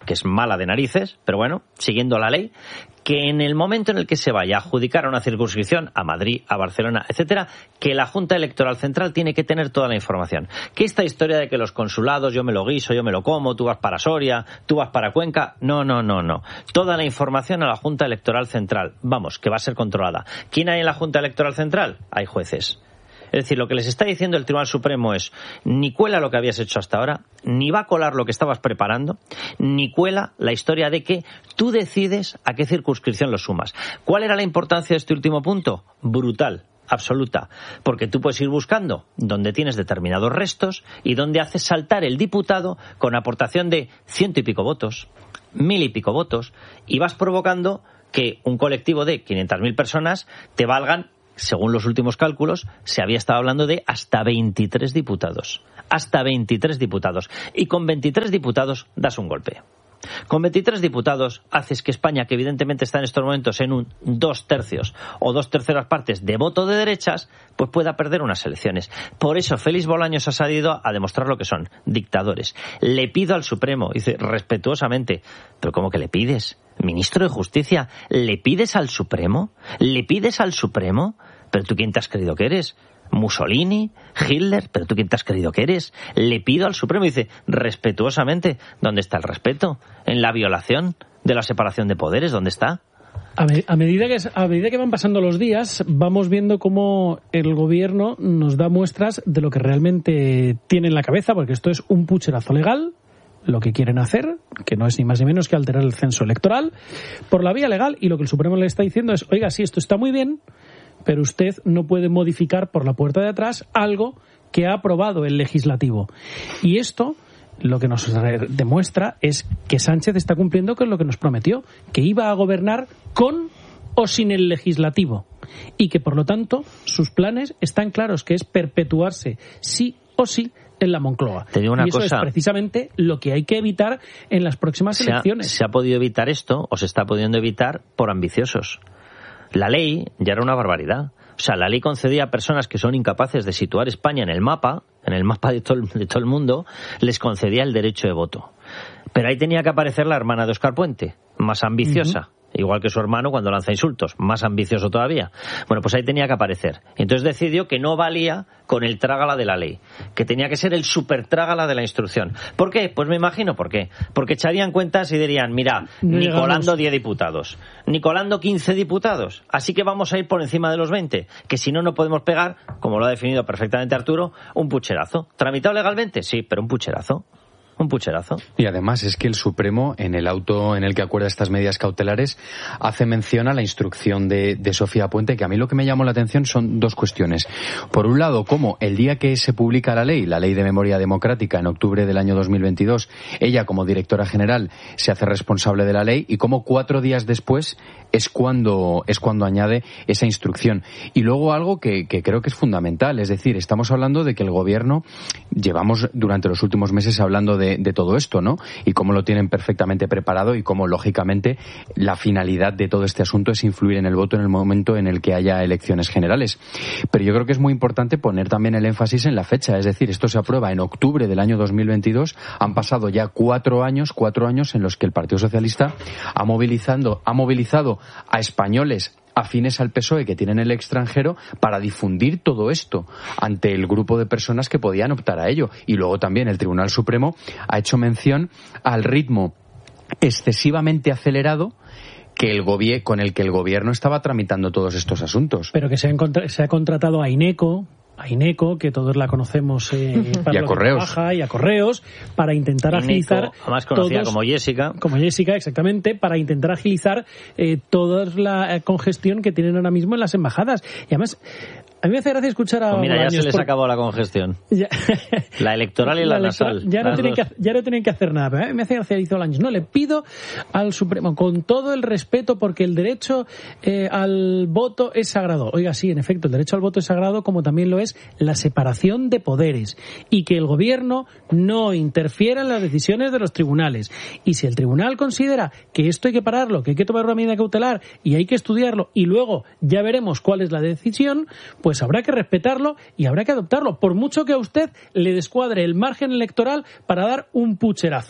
que es mala de narices, pero bueno, siguiendo la ley, que en el momento en el que se vaya a adjudicar a una circunscripción, a Madrid, a Barcelona, etcétera, que la Junta Electoral Central tiene que tener toda la información. Que esta historia de que los consulados, yo me lo guiso, yo me lo como, tú vas para Soria, tú vas para Cuenca, no, no, no, no. Toda la información a la Junta Electoral Central. Vamos, que va a ser controlada. ¿Quién hay en la Junta Electoral Central? Hay jueces. Es decir, lo que les está diciendo el Tribunal Supremo es ni cuela lo que habías hecho hasta ahora, ni va a colar lo que estabas preparando, ni cuela la historia de que tú decides a qué circunscripción lo sumas. ¿Cuál era la importancia de este último punto? Brutal, absoluta. Porque tú puedes ir buscando donde tienes determinados restos y donde haces saltar el diputado con aportación de ciento y pico votos, mil y pico votos, y vas provocando que un colectivo de quinientas mil personas te valgan, según los últimos cálculos, se había estado hablando de hasta veintitrés diputados. Hasta veintitrés diputados. Y con veintitrés diputados das un golpe. Con veintitrés diputados haces que España, que evidentemente está en estos momentos en un dos tercios o dos terceras partes de voto de derechas, pues pueda perder unas elecciones. Por eso Félix Bolaños ha salido a demostrar lo que son dictadores. Le pido al Supremo, dice respetuosamente, ¿pero cómo que le pides? Ministro de Justicia, ¿le pides al Supremo? ¿Le pides al Supremo? ¿Pero tú quién te has creído que eres? ¿Mussolini? ¿Hitler? ¿Pero tú quién te has creído que eres? Le pido al Supremo, dice, respetuosamente, ¿dónde está el respeto? ¿En la violación de la separación de poderes? ¿Dónde está? A, me, a, medida que, a medida que van pasando los días, vamos viendo cómo el gobierno nos da muestras de lo que realmente tiene en la cabeza, porque esto es un pucherazo legal, lo que quieren hacer, que no es ni más ni menos que alterar el censo electoral por la vía legal, y lo que el Supremo le está diciendo es, oiga, sí, esto está muy bien, pero usted no puede modificar por la puerta de atrás algo que ha aprobado el legislativo. Y esto lo que nos demuestra es que Sánchez está cumpliendo con lo que nos prometió, que iba a gobernar con o sin el legislativo, y que por lo tanto sus planes están claros, que es perpetuarse sí o sí en la Moncloa. Te digo una y eso cosa, es precisamente lo que hay que evitar en las próximas se elecciones. Ha, se ha podido evitar esto, o se está pudiendo evitar, por ambiciosos. La ley ya era una barbaridad. O sea, la ley concedía a personas que son incapaces de situar España en el mapa, en el mapa de todo el, de todo el mundo, les concedía el derecho de voto. Pero ahí tenía que aparecer la hermana de Óscar Puente, más ambiciosa. Uh-huh. Igual que su hermano cuando lanza insultos, más ambicioso todavía. Bueno, pues ahí tenía que aparecer. Entonces decidió que no valía con el trágala de la ley, que tenía que ser el super trágala de la instrucción. ¿Por qué? Pues me imagino por qué. Porque echarían cuentas y dirían, mira, no ni colando diez diputados, ni colando quince diputados, así que vamos a ir por encima de los veinte, que si no, no podemos pegar, como lo ha definido perfectamente Arturo, un pucherazo. ¿Tramitado legalmente? Sí, pero un pucherazo. Un pucherazo. Y además es que el Supremo, en el auto en el que acuerda estas medidas cautelares, hace mención a la instrucción de, de Sofía Puente, que a mí lo que me llamó la atención son dos cuestiones. Por un lado, cómo el día que se publica la ley, la Ley de Memoria Democrática, en octubre del año dos mil veintidós, ella como directora general se hace responsable de la ley, y cómo cuatro días después es cuando, es cuando añade esa instrucción. Y luego algo que, que creo que es fundamental, es decir, estamos hablando de que el Gobierno, llevamos durante los últimos meses hablando de De, de todo esto, ¿no? Y cómo lo tienen perfectamente preparado, y cómo, lógicamente, la finalidad de todo este asunto es influir en el voto en el momento en el que haya elecciones generales. Pero yo creo que es muy importante poner también el énfasis en la fecha, es decir, esto se aprueba en octubre del año dos mil veintidós, han pasado ya cuatro años, cuatro años en los que el Partido Socialista ha movilizando, ha movilizado a españoles afines al P S O E que tienen el extranjero para difundir todo esto ante el grupo de personas que podían optar a ello. Y luego también el Tribunal Supremo ha hecho mención al ritmo excesivamente acelerado que el gobier- con el que el gobierno estaba tramitando todos estos asuntos. Pero que se, han contra- se ha contratado a INECO, a INECO, que todos la conocemos, eh, para y a Correos. Trabaja, y a Correos, para intentar INECO, agilizar, más conocida todos, como Jessica. Como Jessica, exactamente, para intentar agilizar eh, toda la congestión que tienen ahora mismo en las embajadas. Y además, a mí me hace gracia escuchar a... Pues mira, Bolaños, ya se les por... acabó la congestión. Ya... La electoral y la, la electoral, nasal. Ya no, tienen que, ya no tienen que hacer nada. Pero a mí me hace gracia, dice Bolaños, no, le pido al Supremo, con todo el respeto, porque el derecho eh, al voto es sagrado. Oiga, sí, en efecto, el derecho al voto es sagrado, como también lo es la separación de poderes, y que el gobierno no interfiera en las decisiones de los tribunales. Y si el tribunal considera que esto hay que pararlo, que hay que tomar una medida cautelar y hay que estudiarlo, y luego ya veremos cuál es la decisión, pues habrá que respetarlo y habrá que adoptarlo, por mucho que a usted le descuadre el margen electoral para dar un pucherazo.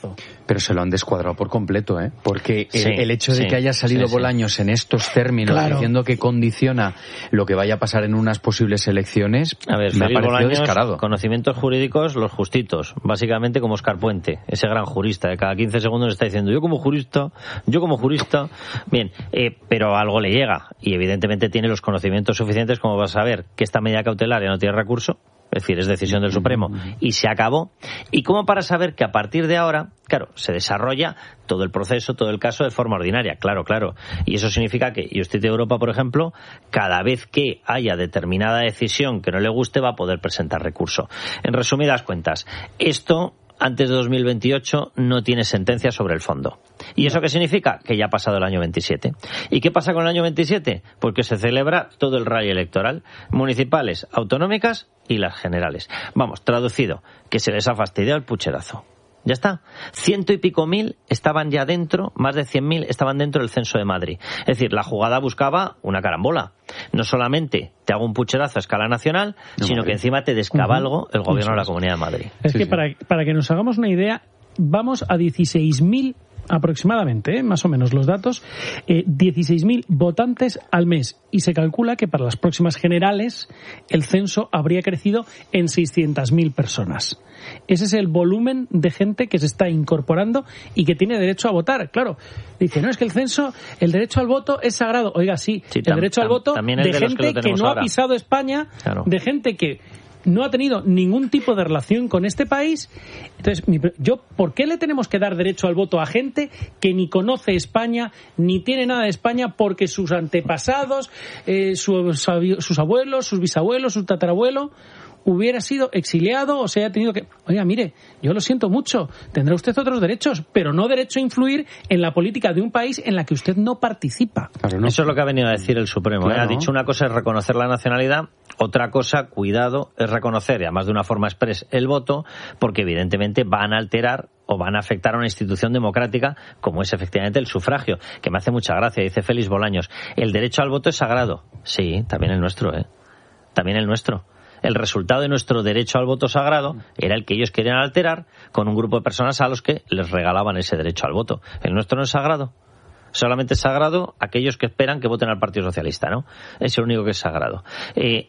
Pero se lo han descuadrado por completo, ¿eh? Porque sí, el, el hecho de sí, que haya salido sí, Bolaños sí. en estos términos, claro. diciendo que condiciona lo que vaya a pasar en unas posibles elecciones, a ver, me ha Félix parecido Bolaños, descarado. Conocimientos jurídicos, los justitos. Básicamente como Oscar Puente, ese gran jurista de cada quince segundos está diciendo yo como jurista, yo como jurista. Bien, eh, pero algo le llega y evidentemente tiene los conocimientos suficientes como para saber que esta medida cautelar ya no tiene recurso. Es decir, es decisión del Supremo y se acabó. Y como para saber que a partir de ahora, claro, se desarrolla todo el proceso, todo el caso de forma ordinaria, claro, claro. Y eso significa que Justicia de Europa, por ejemplo, cada vez que haya determinada decisión que no le guste, va a poder presentar recurso. En resumidas cuentas, esto antes de dos mil veintiocho no tiene sentencia sobre el fondo. ¿Y eso qué significa? Que ya ha pasado el año veintisiete. ¿Y qué pasa con el año veintisiete? Pues que se celebra todo el rally electoral, municipales, autonómicas y las generales. Vamos, traducido, que se les ha fastidiado el pucherazo. Ya está. Ciento y pico mil estaban ya dentro, más de cien mil estaban dentro del censo de Madrid. Es decir, la jugada buscaba una carambola. No solamente te hago un pucherazo a escala nacional, no, sino Madrid. Que encima te descabalgo uh-huh. el gobierno de la Comunidad de Madrid. Es sí, que sí. Para, para que nos hagamos una idea, vamos a dieciséis mil aproximadamente, ¿eh? Más o menos los datos, eh, dieciséis mil votantes al mes, y se calcula que para las próximas generales el censo habría crecido en seiscientas mil personas. Ese es el volumen de gente que se está incorporando y que tiene derecho a votar. Claro, dice, no, es que el censo, el derecho al voto es sagrado. Oiga, sí, sí el tam, derecho al voto tam, de, de gente que, que no ahora. ha pisado España, claro. De gente que no ha tenido ningún tipo de relación con este país. Entonces, mi, yo, ¿por qué le tenemos que dar derecho al voto a gente que ni conoce España, ni tiene nada de España, porque sus antepasados, eh, sus, sus abuelos, sus bisabuelos, sus tatarabuelos, hubiera sido exiliado o se haya tenido que... Oiga, mire, yo lo siento mucho, tendrá usted otros derechos, pero no derecho a influir en la política de un país en la que usted no participa. Claro, no. Eso es lo que ha venido a decir el Supremo. Claro. ¿eh? Ha dicho una cosa es reconocer la nacionalidad, otra cosa, cuidado, es reconocer, y además de una forma express, el voto, porque evidentemente van a alterar o van a afectar a una institución democrática como es efectivamente el sufragio, que me hace mucha gracia. Dice Félix Bolaños, el derecho al voto es sagrado. Sí, también el nuestro, ¿eh? También el nuestro. El resultado de nuestro derecho al voto sagrado era el que ellos querían alterar con un grupo de personas a los que les regalaban ese derecho al voto. El nuestro no es sagrado. Solamente es sagrado aquellos que esperan que voten al Partido Socialista, ¿no? Es el único que es sagrado. Eh,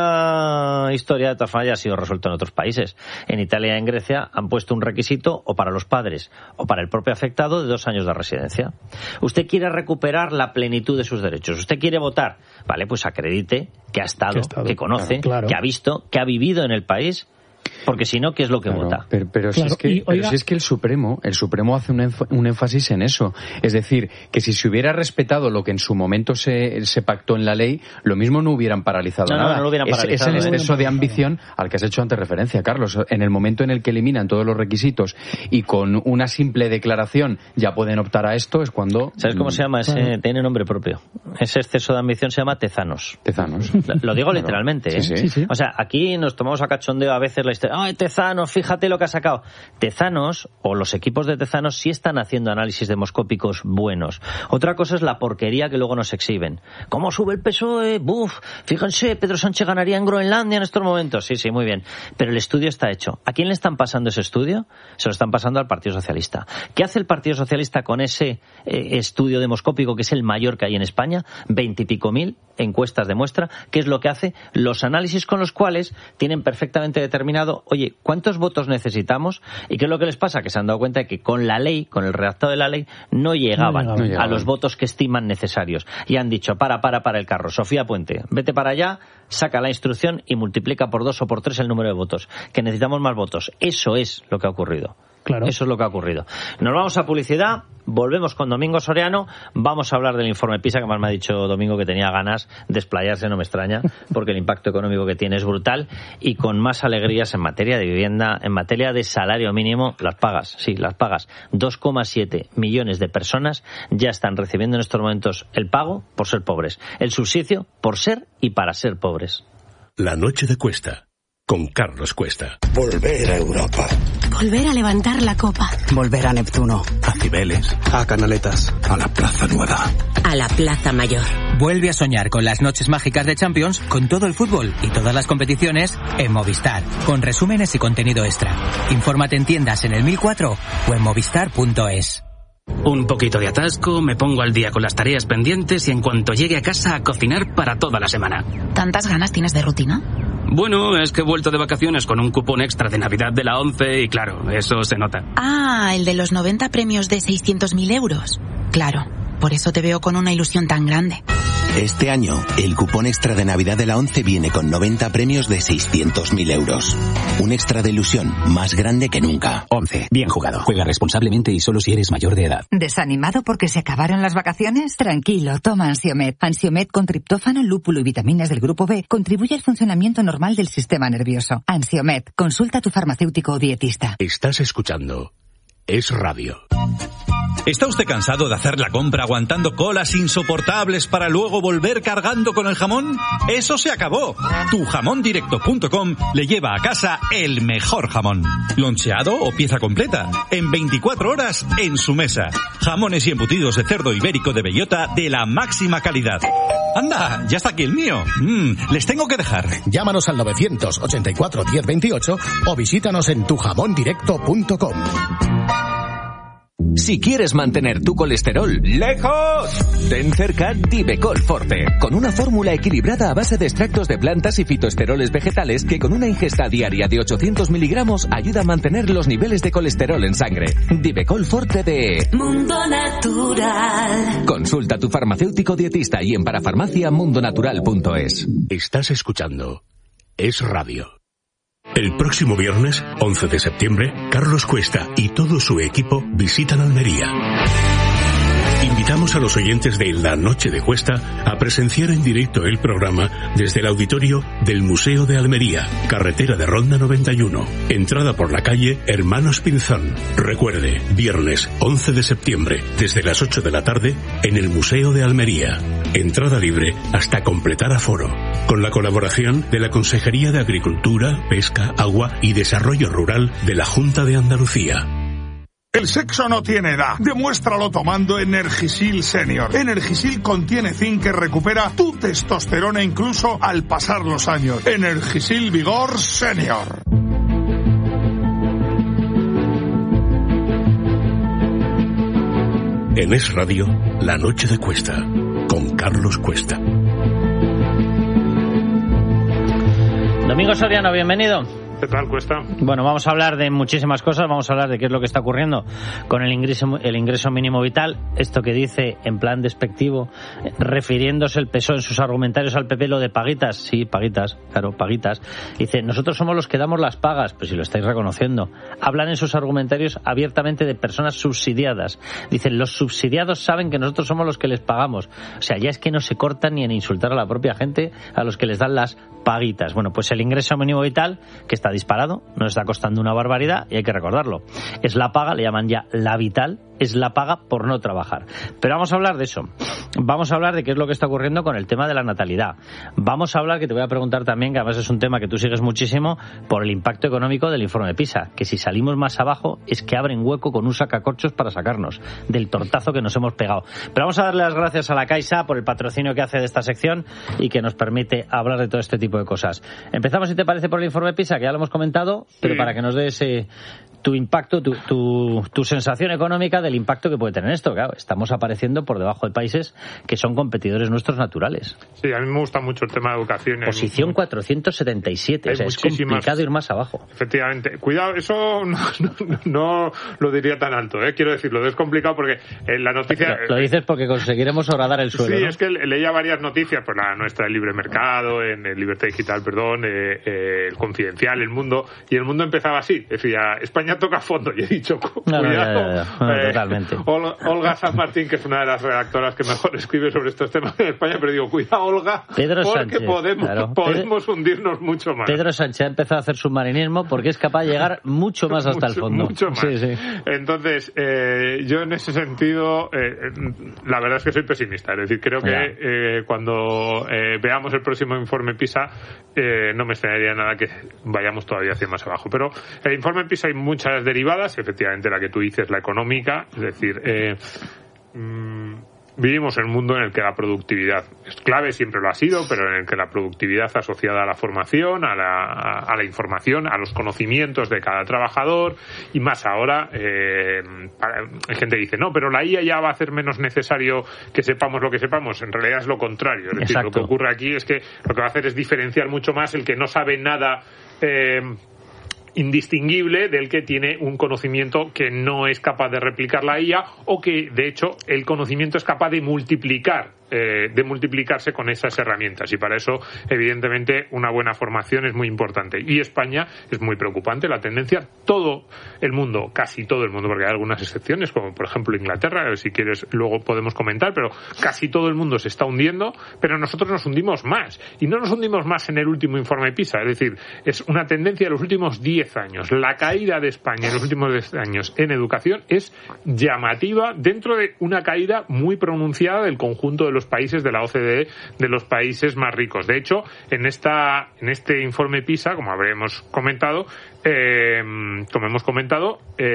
esta historia, de todas formas, ya ha sido resuelta en otros países. En Italia y en Grecia han puesto un requisito o para los padres o para el propio afectado de dos años de residencia. Usted quiere recuperar la plenitud de sus derechos. Usted quiere votar. Vale, pues acredite que ha estado, que, ha estado, que conoce, claro, claro. que ha visto, que ha vivido en el país. Porque si no, ¿qué es lo que claro, vota? Pero, pero, claro, si es que, y, pero si es que el Supremo, el Supremo hace un, énf- un énfasis en eso. Es decir, que si se hubiera respetado lo que en su momento se, se pactó en la ley, lo mismo no hubieran paralizado no, nada. No, no lo hubieran es, paralizado. Es el exceso de ambición al que has hecho antes referencia, Carlos. En el momento en el que eliminan todos los requisitos y con una simple declaración ya pueden optar a esto, es cuando... ¿Sabes cómo se llama? Ese, claro. Tiene nombre propio. Ese exceso de ambición se llama tezanos. Tezanos. Lo, lo digo claro. literalmente, ¿eh? Sí, sí. Sí, sí. O sea, aquí nos tomamos a cachondeo a veces la historia. ¡Ay, Tezanos! Fíjate lo que ha sacado. Tezanos, o los equipos de Tezanos, sí están haciendo análisis demoscópicos buenos. Otra cosa es la porquería que luego nos exhiben. ¿Cómo sube el P S O E? ¡Buf! Fíjense, Pedro Sánchez ganaría en Groenlandia en estos momentos. Sí, sí, muy bien. Pero el estudio está hecho. ¿A quién le están pasando ese estudio? Se lo están pasando al Partido Socialista. ¿Qué hace el Partido Socialista con ese eh, estudio demoscópico, que es el mayor que hay en España? Veintipico mil encuestas de muestra. ¿Qué es lo que hace? Los análisis con los cuales tienen perfectamente determinado, oye, ¿cuántos votos necesitamos? ¿Y qué es lo que les pasa? Que se han dado cuenta de que con la ley, con el redactado de la ley, no llegaban, no llegaban, no llegaban. a los votos que estiman necesarios. Y han dicho, para, para, para el carro. Sofía Puente, vete para allá, saca la instrucción y multiplica por dos o por tres el número de votos. Que necesitamos más votos. Eso es lo que ha ocurrido. Claro. Eso es lo que ha ocurrido. Nos vamos a publicidad, volvemos con Domingo Soriano, vamos a hablar del informe PISA, que más me ha dicho Domingo que tenía ganas de explayarse, no me extraña, porque el impacto económico que tiene es brutal, y con más alegrías en materia de vivienda, en materia de salario mínimo, las pagas, sí, las pagas. dos coma siete millones de personas ya están recibiendo en estos momentos el pago por ser pobres, el subsidio por ser y para ser pobres. La noche de Cuesta, con Carlos Cuesta. Volver a Europa. Volver a levantar la copa. Volver a Neptuno. A Cibeles. A Canaletas. A la Plaza Nueva. A la Plaza Mayor. Vuelve a soñar con las noches mágicas de Champions, con todo el fútbol y todas las competiciones en Movistar, con resúmenes y contenido extra. Infórmate en tiendas en el mil cuatro o en movistar punto es. Un poquito de atasco, me pongo al día con las tareas pendientes y en cuanto llegue a casa a cocinar para toda la semana. ¿Tantas ganas tienes de rutina? Bueno, es que he vuelto de vacaciones con un cupón extra de Navidad de la ONCE y claro, eso se nota. Ah, el de los noventa premios de seiscientos mil euros. Claro, por eso te veo con una ilusión tan grande. Este año, el cupón extra de Navidad de la ONCE viene con noventa premios de seiscientos mil euros. Un extra de ilusión más grande que nunca. ONCE. Bien jugado. Juega responsablemente y solo si eres mayor de edad. ¿Desanimado porque se acabaron las vacaciones? Tranquilo, toma Ansiomed. Ansiomed con triptófano, lúpulo y vitaminas del grupo B contribuye al funcionamiento normal del sistema nervioso. Ansiomed. Consulta a tu farmacéutico o dietista. Estás escuchando Es Radio. ¿Está usted cansado de hacer la compra aguantando colas insoportables para luego volver cargando con el jamón? ¡Eso se acabó! tu jamón directo punto com le lleva a casa el mejor jamón. Loncheado o pieza completa. En veinticuatro horas en su mesa. Jamones y embutidos de cerdo ibérico de bellota de la máxima calidad. ¡Anda! ¡Ya está aquí el mío! Mm, les tengo que dejar. Llámanos al novecientos ochenta y cuatro diez veintiocho o visítanos en tu jamón directo punto com. Si quieres mantener tu colesterol lejos, ten cerca Divecol Forte, con una fórmula equilibrada a base de extractos de plantas y fitoesteroles vegetales que con una ingesta diaria de ochocientos miligramos ayuda a mantener los niveles de colesterol en sangre. Divecol Forte de Mundo Natural. Consulta a tu farmacéutico dietista y en parafarmacia mundo natural punto es. Estás escuchando Es Radio. El próximo viernes, once de septiembre, Carlos Cuesta y todo su equipo visitan Almería. Invitamos a los oyentes de La Noche de Cuesta a presenciar en directo el programa desde el auditorio del Museo de Almería, carretera de Ronda noventa y uno, entrada por la calle Hermanos Pinzón. Recuerde, viernes once de septiembre, desde las ocho de la tarde, en el Museo de Almería. Entrada libre hasta completar aforo. Con la colaboración de la Consejería de Agricultura, Pesca, Agua y Desarrollo Rural de la Junta de Andalucía. El sexo no tiene edad. Demuéstralo tomando Energisil Senior. Energisil contiene zinc que recupera tu testosterona incluso al pasar los años. Energisil Vigor Senior. En Es Radio, La Noche de Cuesta, con Carlos Cuesta. Domingo Soriano, bienvenido. ¿Qué tal, Cuesta? Bueno, vamos a hablar de muchísimas cosas, vamos a hablar de qué es lo que está ocurriendo con el ingreso, el ingreso mínimo vital, esto que dice en plan despectivo, refiriéndose el P S O E en sus argumentarios al P P lo de paguitas, sí, paguitas, claro, paguitas, dice, nosotros somos los que damos las pagas, pues si lo estáis reconociendo, hablan en sus argumentarios abiertamente de personas subsidiadas, dicen, los subsidiados saben que nosotros somos los que les pagamos, o sea, ya es que no se cortan ni en insultar a la propia gente a los que les dan las paguitas. Bueno, pues el ingreso mínimo vital, que está disparado, nos está costando una barbaridad y hay que recordarlo. Es la paga, le llaman ya la vital, es la paga por no trabajar. Pero vamos a hablar de eso. Vamos a hablar de qué es lo que está ocurriendo con el tema de la natalidad. Vamos a hablar, que te voy a preguntar también, que además es un tema que tú sigues muchísimo, por el impacto económico del informe PISA, que si salimos más abajo es que abren hueco con un sacacorchos para sacarnos del tortazo que nos hemos pegado. Pero vamos a darle las gracias a la Caixa por el patrocinio que hace de esta sección y que nos permite hablar de todo este tipo de cosas. Empezamos, si te parece, por el informe PISA, que ya lo hemos comentado, pero sí, para que nos des eh, tu impacto, tu, tu, tu sensación económica del impacto que puede tener esto. Claro, estamos apareciendo por debajo de países que son competidores nuestros naturales. Sí, a mí me gusta mucho el tema de educación. Posición cuatrocientos setenta y siete, o sea, es complicado ir más abajo. Efectivamente. Cuidado, eso no, no, no lo diría tan alto, ¿eh? Quiero decirlo, es complicado porque en la noticia... Lo, lo dices porque conseguiremos horadar el suelo, Sí, ¿no? Es que leía varias noticias, pues la nuestra del libre mercado, en el Libertad Digital, perdón, eh, eh, el Confidencial, el Mundo, y el Mundo empezaba así, decía, España toca fondo, y he dicho, cuidado. No, no, no, no, no, eh, totalmente. Olga, Olga San Martín, que es una de las redactoras que mejor escribe sobre estos temas en España, pero digo, cuidado, Olga, Pedro porque Sánchez, podemos, claro. podemos Pedro, hundirnos mucho más. Pedro Sánchez ha empezado a hacer submarinismo porque es capaz de llegar mucho más hasta mucho, el fondo. Mucho más. Sí, sí. Entonces, eh, yo en ese sentido, eh, la verdad es que soy pesimista. Es decir, creo que eh, cuando eh, veamos el próximo informe PISA, eh, no me extrañaría nada que vayamos todavía hacia más abajo. Pero el informe PISA hay muchas derivadas, efectivamente la que tú dices, la económica, es decir, eh, mmm, vivimos en un mundo en el que la productividad es clave, siempre lo ha sido, pero en el que la productividad asociada a la formación, a la, a la información, a los conocimientos de cada trabajador, y más ahora, eh, para, hay gente que dice, no, pero la I A ya va a hacer menos necesario que sepamos lo que sepamos. En realidad es lo contrario. Es decir, lo que ocurre aquí es que lo que va a hacer es diferenciar mucho más el que no sabe nada eh, indistinguible del que tiene un conocimiento que no es capaz de replicar la I A, o que de hecho el conocimiento es capaz de multiplicar eh, de multiplicarse con esas herramientas, y para eso evidentemente una buena formación es muy importante. Y España es muy preocupante la tendencia. Todo el mundo, casi todo el mundo, porque hay algunas excepciones como por ejemplo Inglaterra, si quieres luego podemos comentar, pero casi todo el mundo se está hundiendo, pero nosotros nos hundimos más, y no nos hundimos más en el último informe PISA. Es decir, es una tendencia de los últimos diez años. La caída de España en los últimos diez años en educación es llamativa, dentro de una caída muy pronunciada del conjunto de los países de la O C D E, de los países más ricos. De hecho, en esta en este informe PISA, como habremos comentado, eh, como hemos comentado,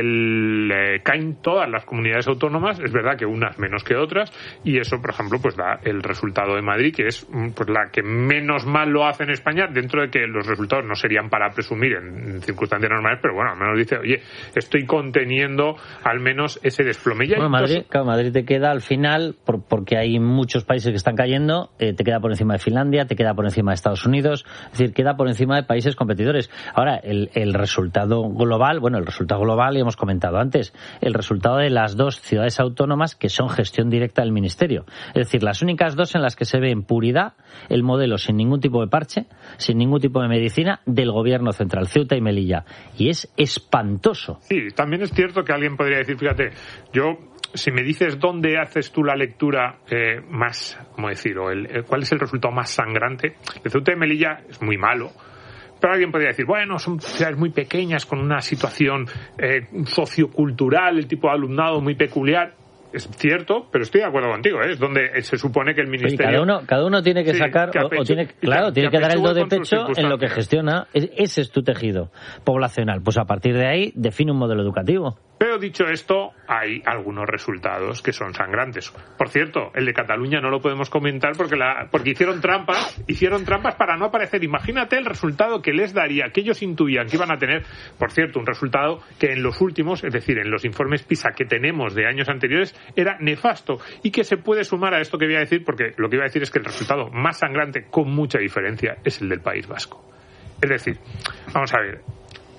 el, eh, caen todas las comunidades autónomas. Es verdad que unas menos que otras, y eso, por ejemplo, pues da el resultado de Madrid, que es pues la que menos mal lo hace en España, dentro de que los resultados no serían para presumir en, en circunstancias normales, pero bueno, al menos dice, oye, estoy conteniendo al menos ese desplome. Bueno, Madrid, claro, Madrid te queda al final, por, porque hay muchos países que están cayendo, eh, te queda por encima de Finlandia, te queda por encima de Estados Unidos, es decir, queda por encima de países competidores. Ahora, el, el resultado global, bueno, el resultado global ya hemos comentado antes, el resultado de las dos ciudades autónomas que son gestión directa del Ministerio. Es decir, las únicas dos en las que se ve en puridad el modelo sin ningún tipo de parche, sin ningún tipo de medicina del gobierno central, Ceuta y Melilla. Y es espantoso. Sí, también es cierto que alguien podría decir, fíjate, yo... Si me dices dónde haces tú la lectura eh, más, ¿cómo decir? O el, el, ¿cuál es el resultado más sangrante? El Ceuta y Melilla es muy malo. Pero alguien podría decir, bueno, son ciudades muy pequeñas con una situación eh, sociocultural, el tipo de alumnado muy peculiar. Es cierto, pero estoy de acuerdo contigo, ¿eh? Es donde se supone que el ministerio... Sí, cada uno, cada uno tiene que sí, sacar, que apechu... o, o tiene, claro, que, tiene que, que dar el do de pecho en lo que gestiona. Ese es tu tejido poblacional. Pues a partir de ahí define un modelo educativo. Pero dicho esto, hay algunos resultados que son sangrantes. Por cierto, el de Cataluña no lo podemos comentar porque la porque hicieron trampas, hicieron trampas para no aparecer. Imagínate el resultado que les daría, que ellos intuían que iban a tener. Por cierto, un resultado que en los últimos, es decir, en los informes PISA que tenemos de años anteriores, era nefasto, y que se puede sumar a esto que voy a decir, porque lo que iba a decir es que el resultado más sangrante, con mucha diferencia, es el del País Vasco. Es decir, vamos a ver,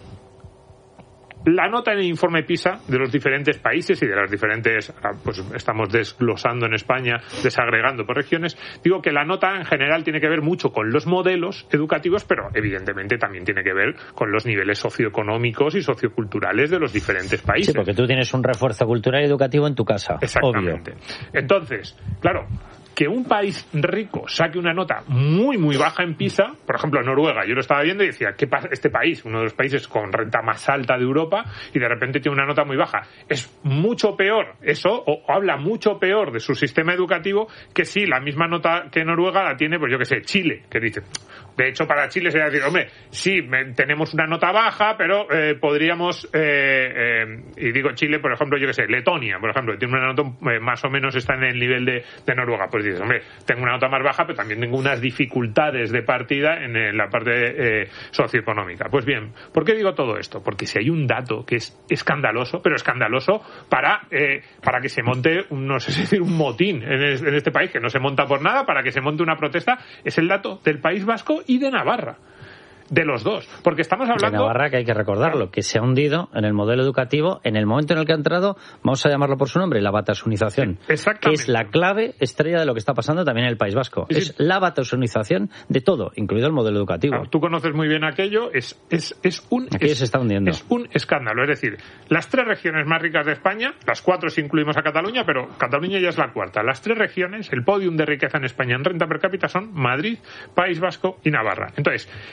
la nota en el informe PISA de los diferentes países y de las diferentes, pues estamos desglosando en España, desagregando por regiones, digo que la nota en general tiene que ver mucho con los modelos educativos, pero evidentemente también tiene que ver con los niveles socioeconómicos y socioculturales de los diferentes países. Sí, porque tú tienes un refuerzo cultural y educativo en tu casa. Exactamente. Obvio. Entonces, claro, que un país rico saque una nota muy, muy baja en PISA, por ejemplo, Noruega, yo lo estaba viendo y decía, ¿qué pasa? Este país, uno de los países con renta más alta de Europa, y de repente tiene una nota muy baja. Es mucho peor eso, o habla mucho peor de su sistema educativo, que si la misma nota que Noruega la tiene, pues yo que sé, Chile, que dice... De hecho, para Chile sería decir, hombre, sí, tenemos una nota baja, pero eh, podríamos, eh, eh, y digo Chile, por ejemplo, yo que sé, Letonia, por ejemplo, tiene una nota eh, más o menos, está en el nivel de, de Noruega. Pues dices, hombre, tengo una nota más baja, pero también tengo unas dificultades de partida en, en la parte eh, socioeconómica. Pues bien, ¿por qué digo todo esto? Porque si hay un dato que es escandaloso, pero escandaloso para, eh, para que se monte, un, no sé si decir, un motín en, es, en este país, que no se monta por nada, para que se monte una protesta, es el dato del País Vasco y de Navarra. De los dos, porque estamos hablando... De Navarra, que hay que recordarlo, que se ha hundido en el modelo educativo en el momento en el que ha entrado, vamos a llamarlo por su nombre, la batasunización, que es la clave estrella de lo que está pasando también en el País Vasco. Sí. Es la batasunización de todo, incluido el modelo educativo. Claro, tú conoces muy bien aquello, es, es, es un... Aquí es, se está hundiendo. Es un escándalo, es decir, las tres regiones más ricas de España, las cuatro si incluimos a Cataluña, pero Cataluña ya es la cuarta, las tres regiones, el podium de riqueza en España en renta per cápita son Madrid, País Vasco y Navarra. Entonces, a igual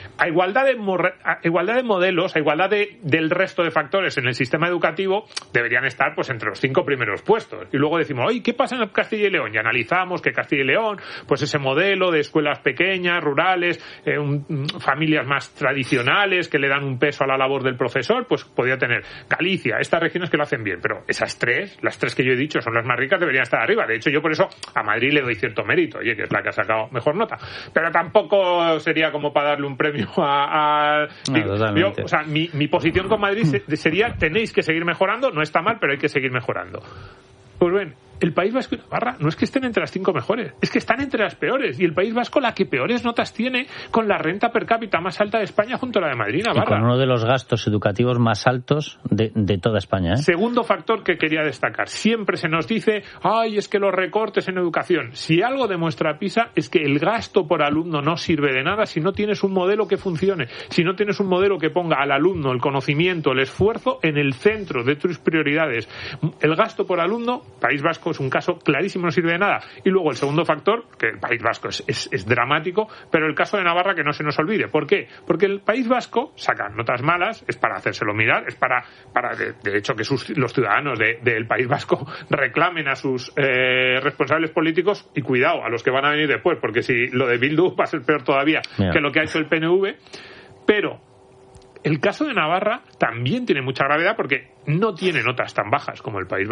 igualdad de, a igualdad de modelos, a igualdad de, del resto de factores en el sistema educativo, deberían estar pues entre los cinco primeros puestos. Y luego decimos, oye, ¿qué pasa en Castilla y León? Y analizamos que Castilla y León, pues ese modelo de escuelas pequeñas, rurales, eh, un, familias más tradicionales que le dan un peso a la labor del profesor, pues podría tener. Galicia, estas regiones que lo hacen bien, pero esas tres, las tres que yo he dicho son las más ricas, deberían estar arriba. De hecho, yo por eso a Madrid le doy cierto mérito, oye, que es la que ha sacado mejor nota. Pero tampoco sería como para darle un premio a... a no, yo, o sea, mi, mi posición con Madrid sería, tenéis que seguir mejorando, no está mal, pero hay que seguir mejorando. Pues bien, el País Vasco y Navarra no es que estén entre las cinco mejores, es que están entre las peores. Y el País Vasco la que peores notas tiene, con la renta per cápita más alta de España junto a la de Madrid y Navarra. Y con uno de los gastos educativos más altos de, de toda España, ¿eh? Segundo factor que quería destacar. Siempre se nos dice, ay, es que los recortes en educación. Si algo demuestra PISA es que el gasto por alumno no sirve de nada si no tienes un modelo que funcione, si no tienes un modelo que ponga al alumno el conocimiento, el esfuerzo en el centro de tus prioridades. El gasto por alumno, País Vasco es un caso clarísimo, no sirve de nada. Y luego el segundo factor, que el País Vasco es, es, es dramático, pero el caso de Navarra que no se nos olvide. ¿Por qué? Porque el País Vasco saca notas malas, es para hacérselo mirar, es para, para de, de hecho, que sus, los ciudadanos de, del País Vasco reclamen a sus eh, responsables políticos, y cuidado, a los que van a venir después, porque si lo de Bildu va a ser peor todavía Mira. que lo que ha hecho el P N V. Pero el caso de Navarra también tiene mucha gravedad porque no tiene notas tan bajas como el País Vasco.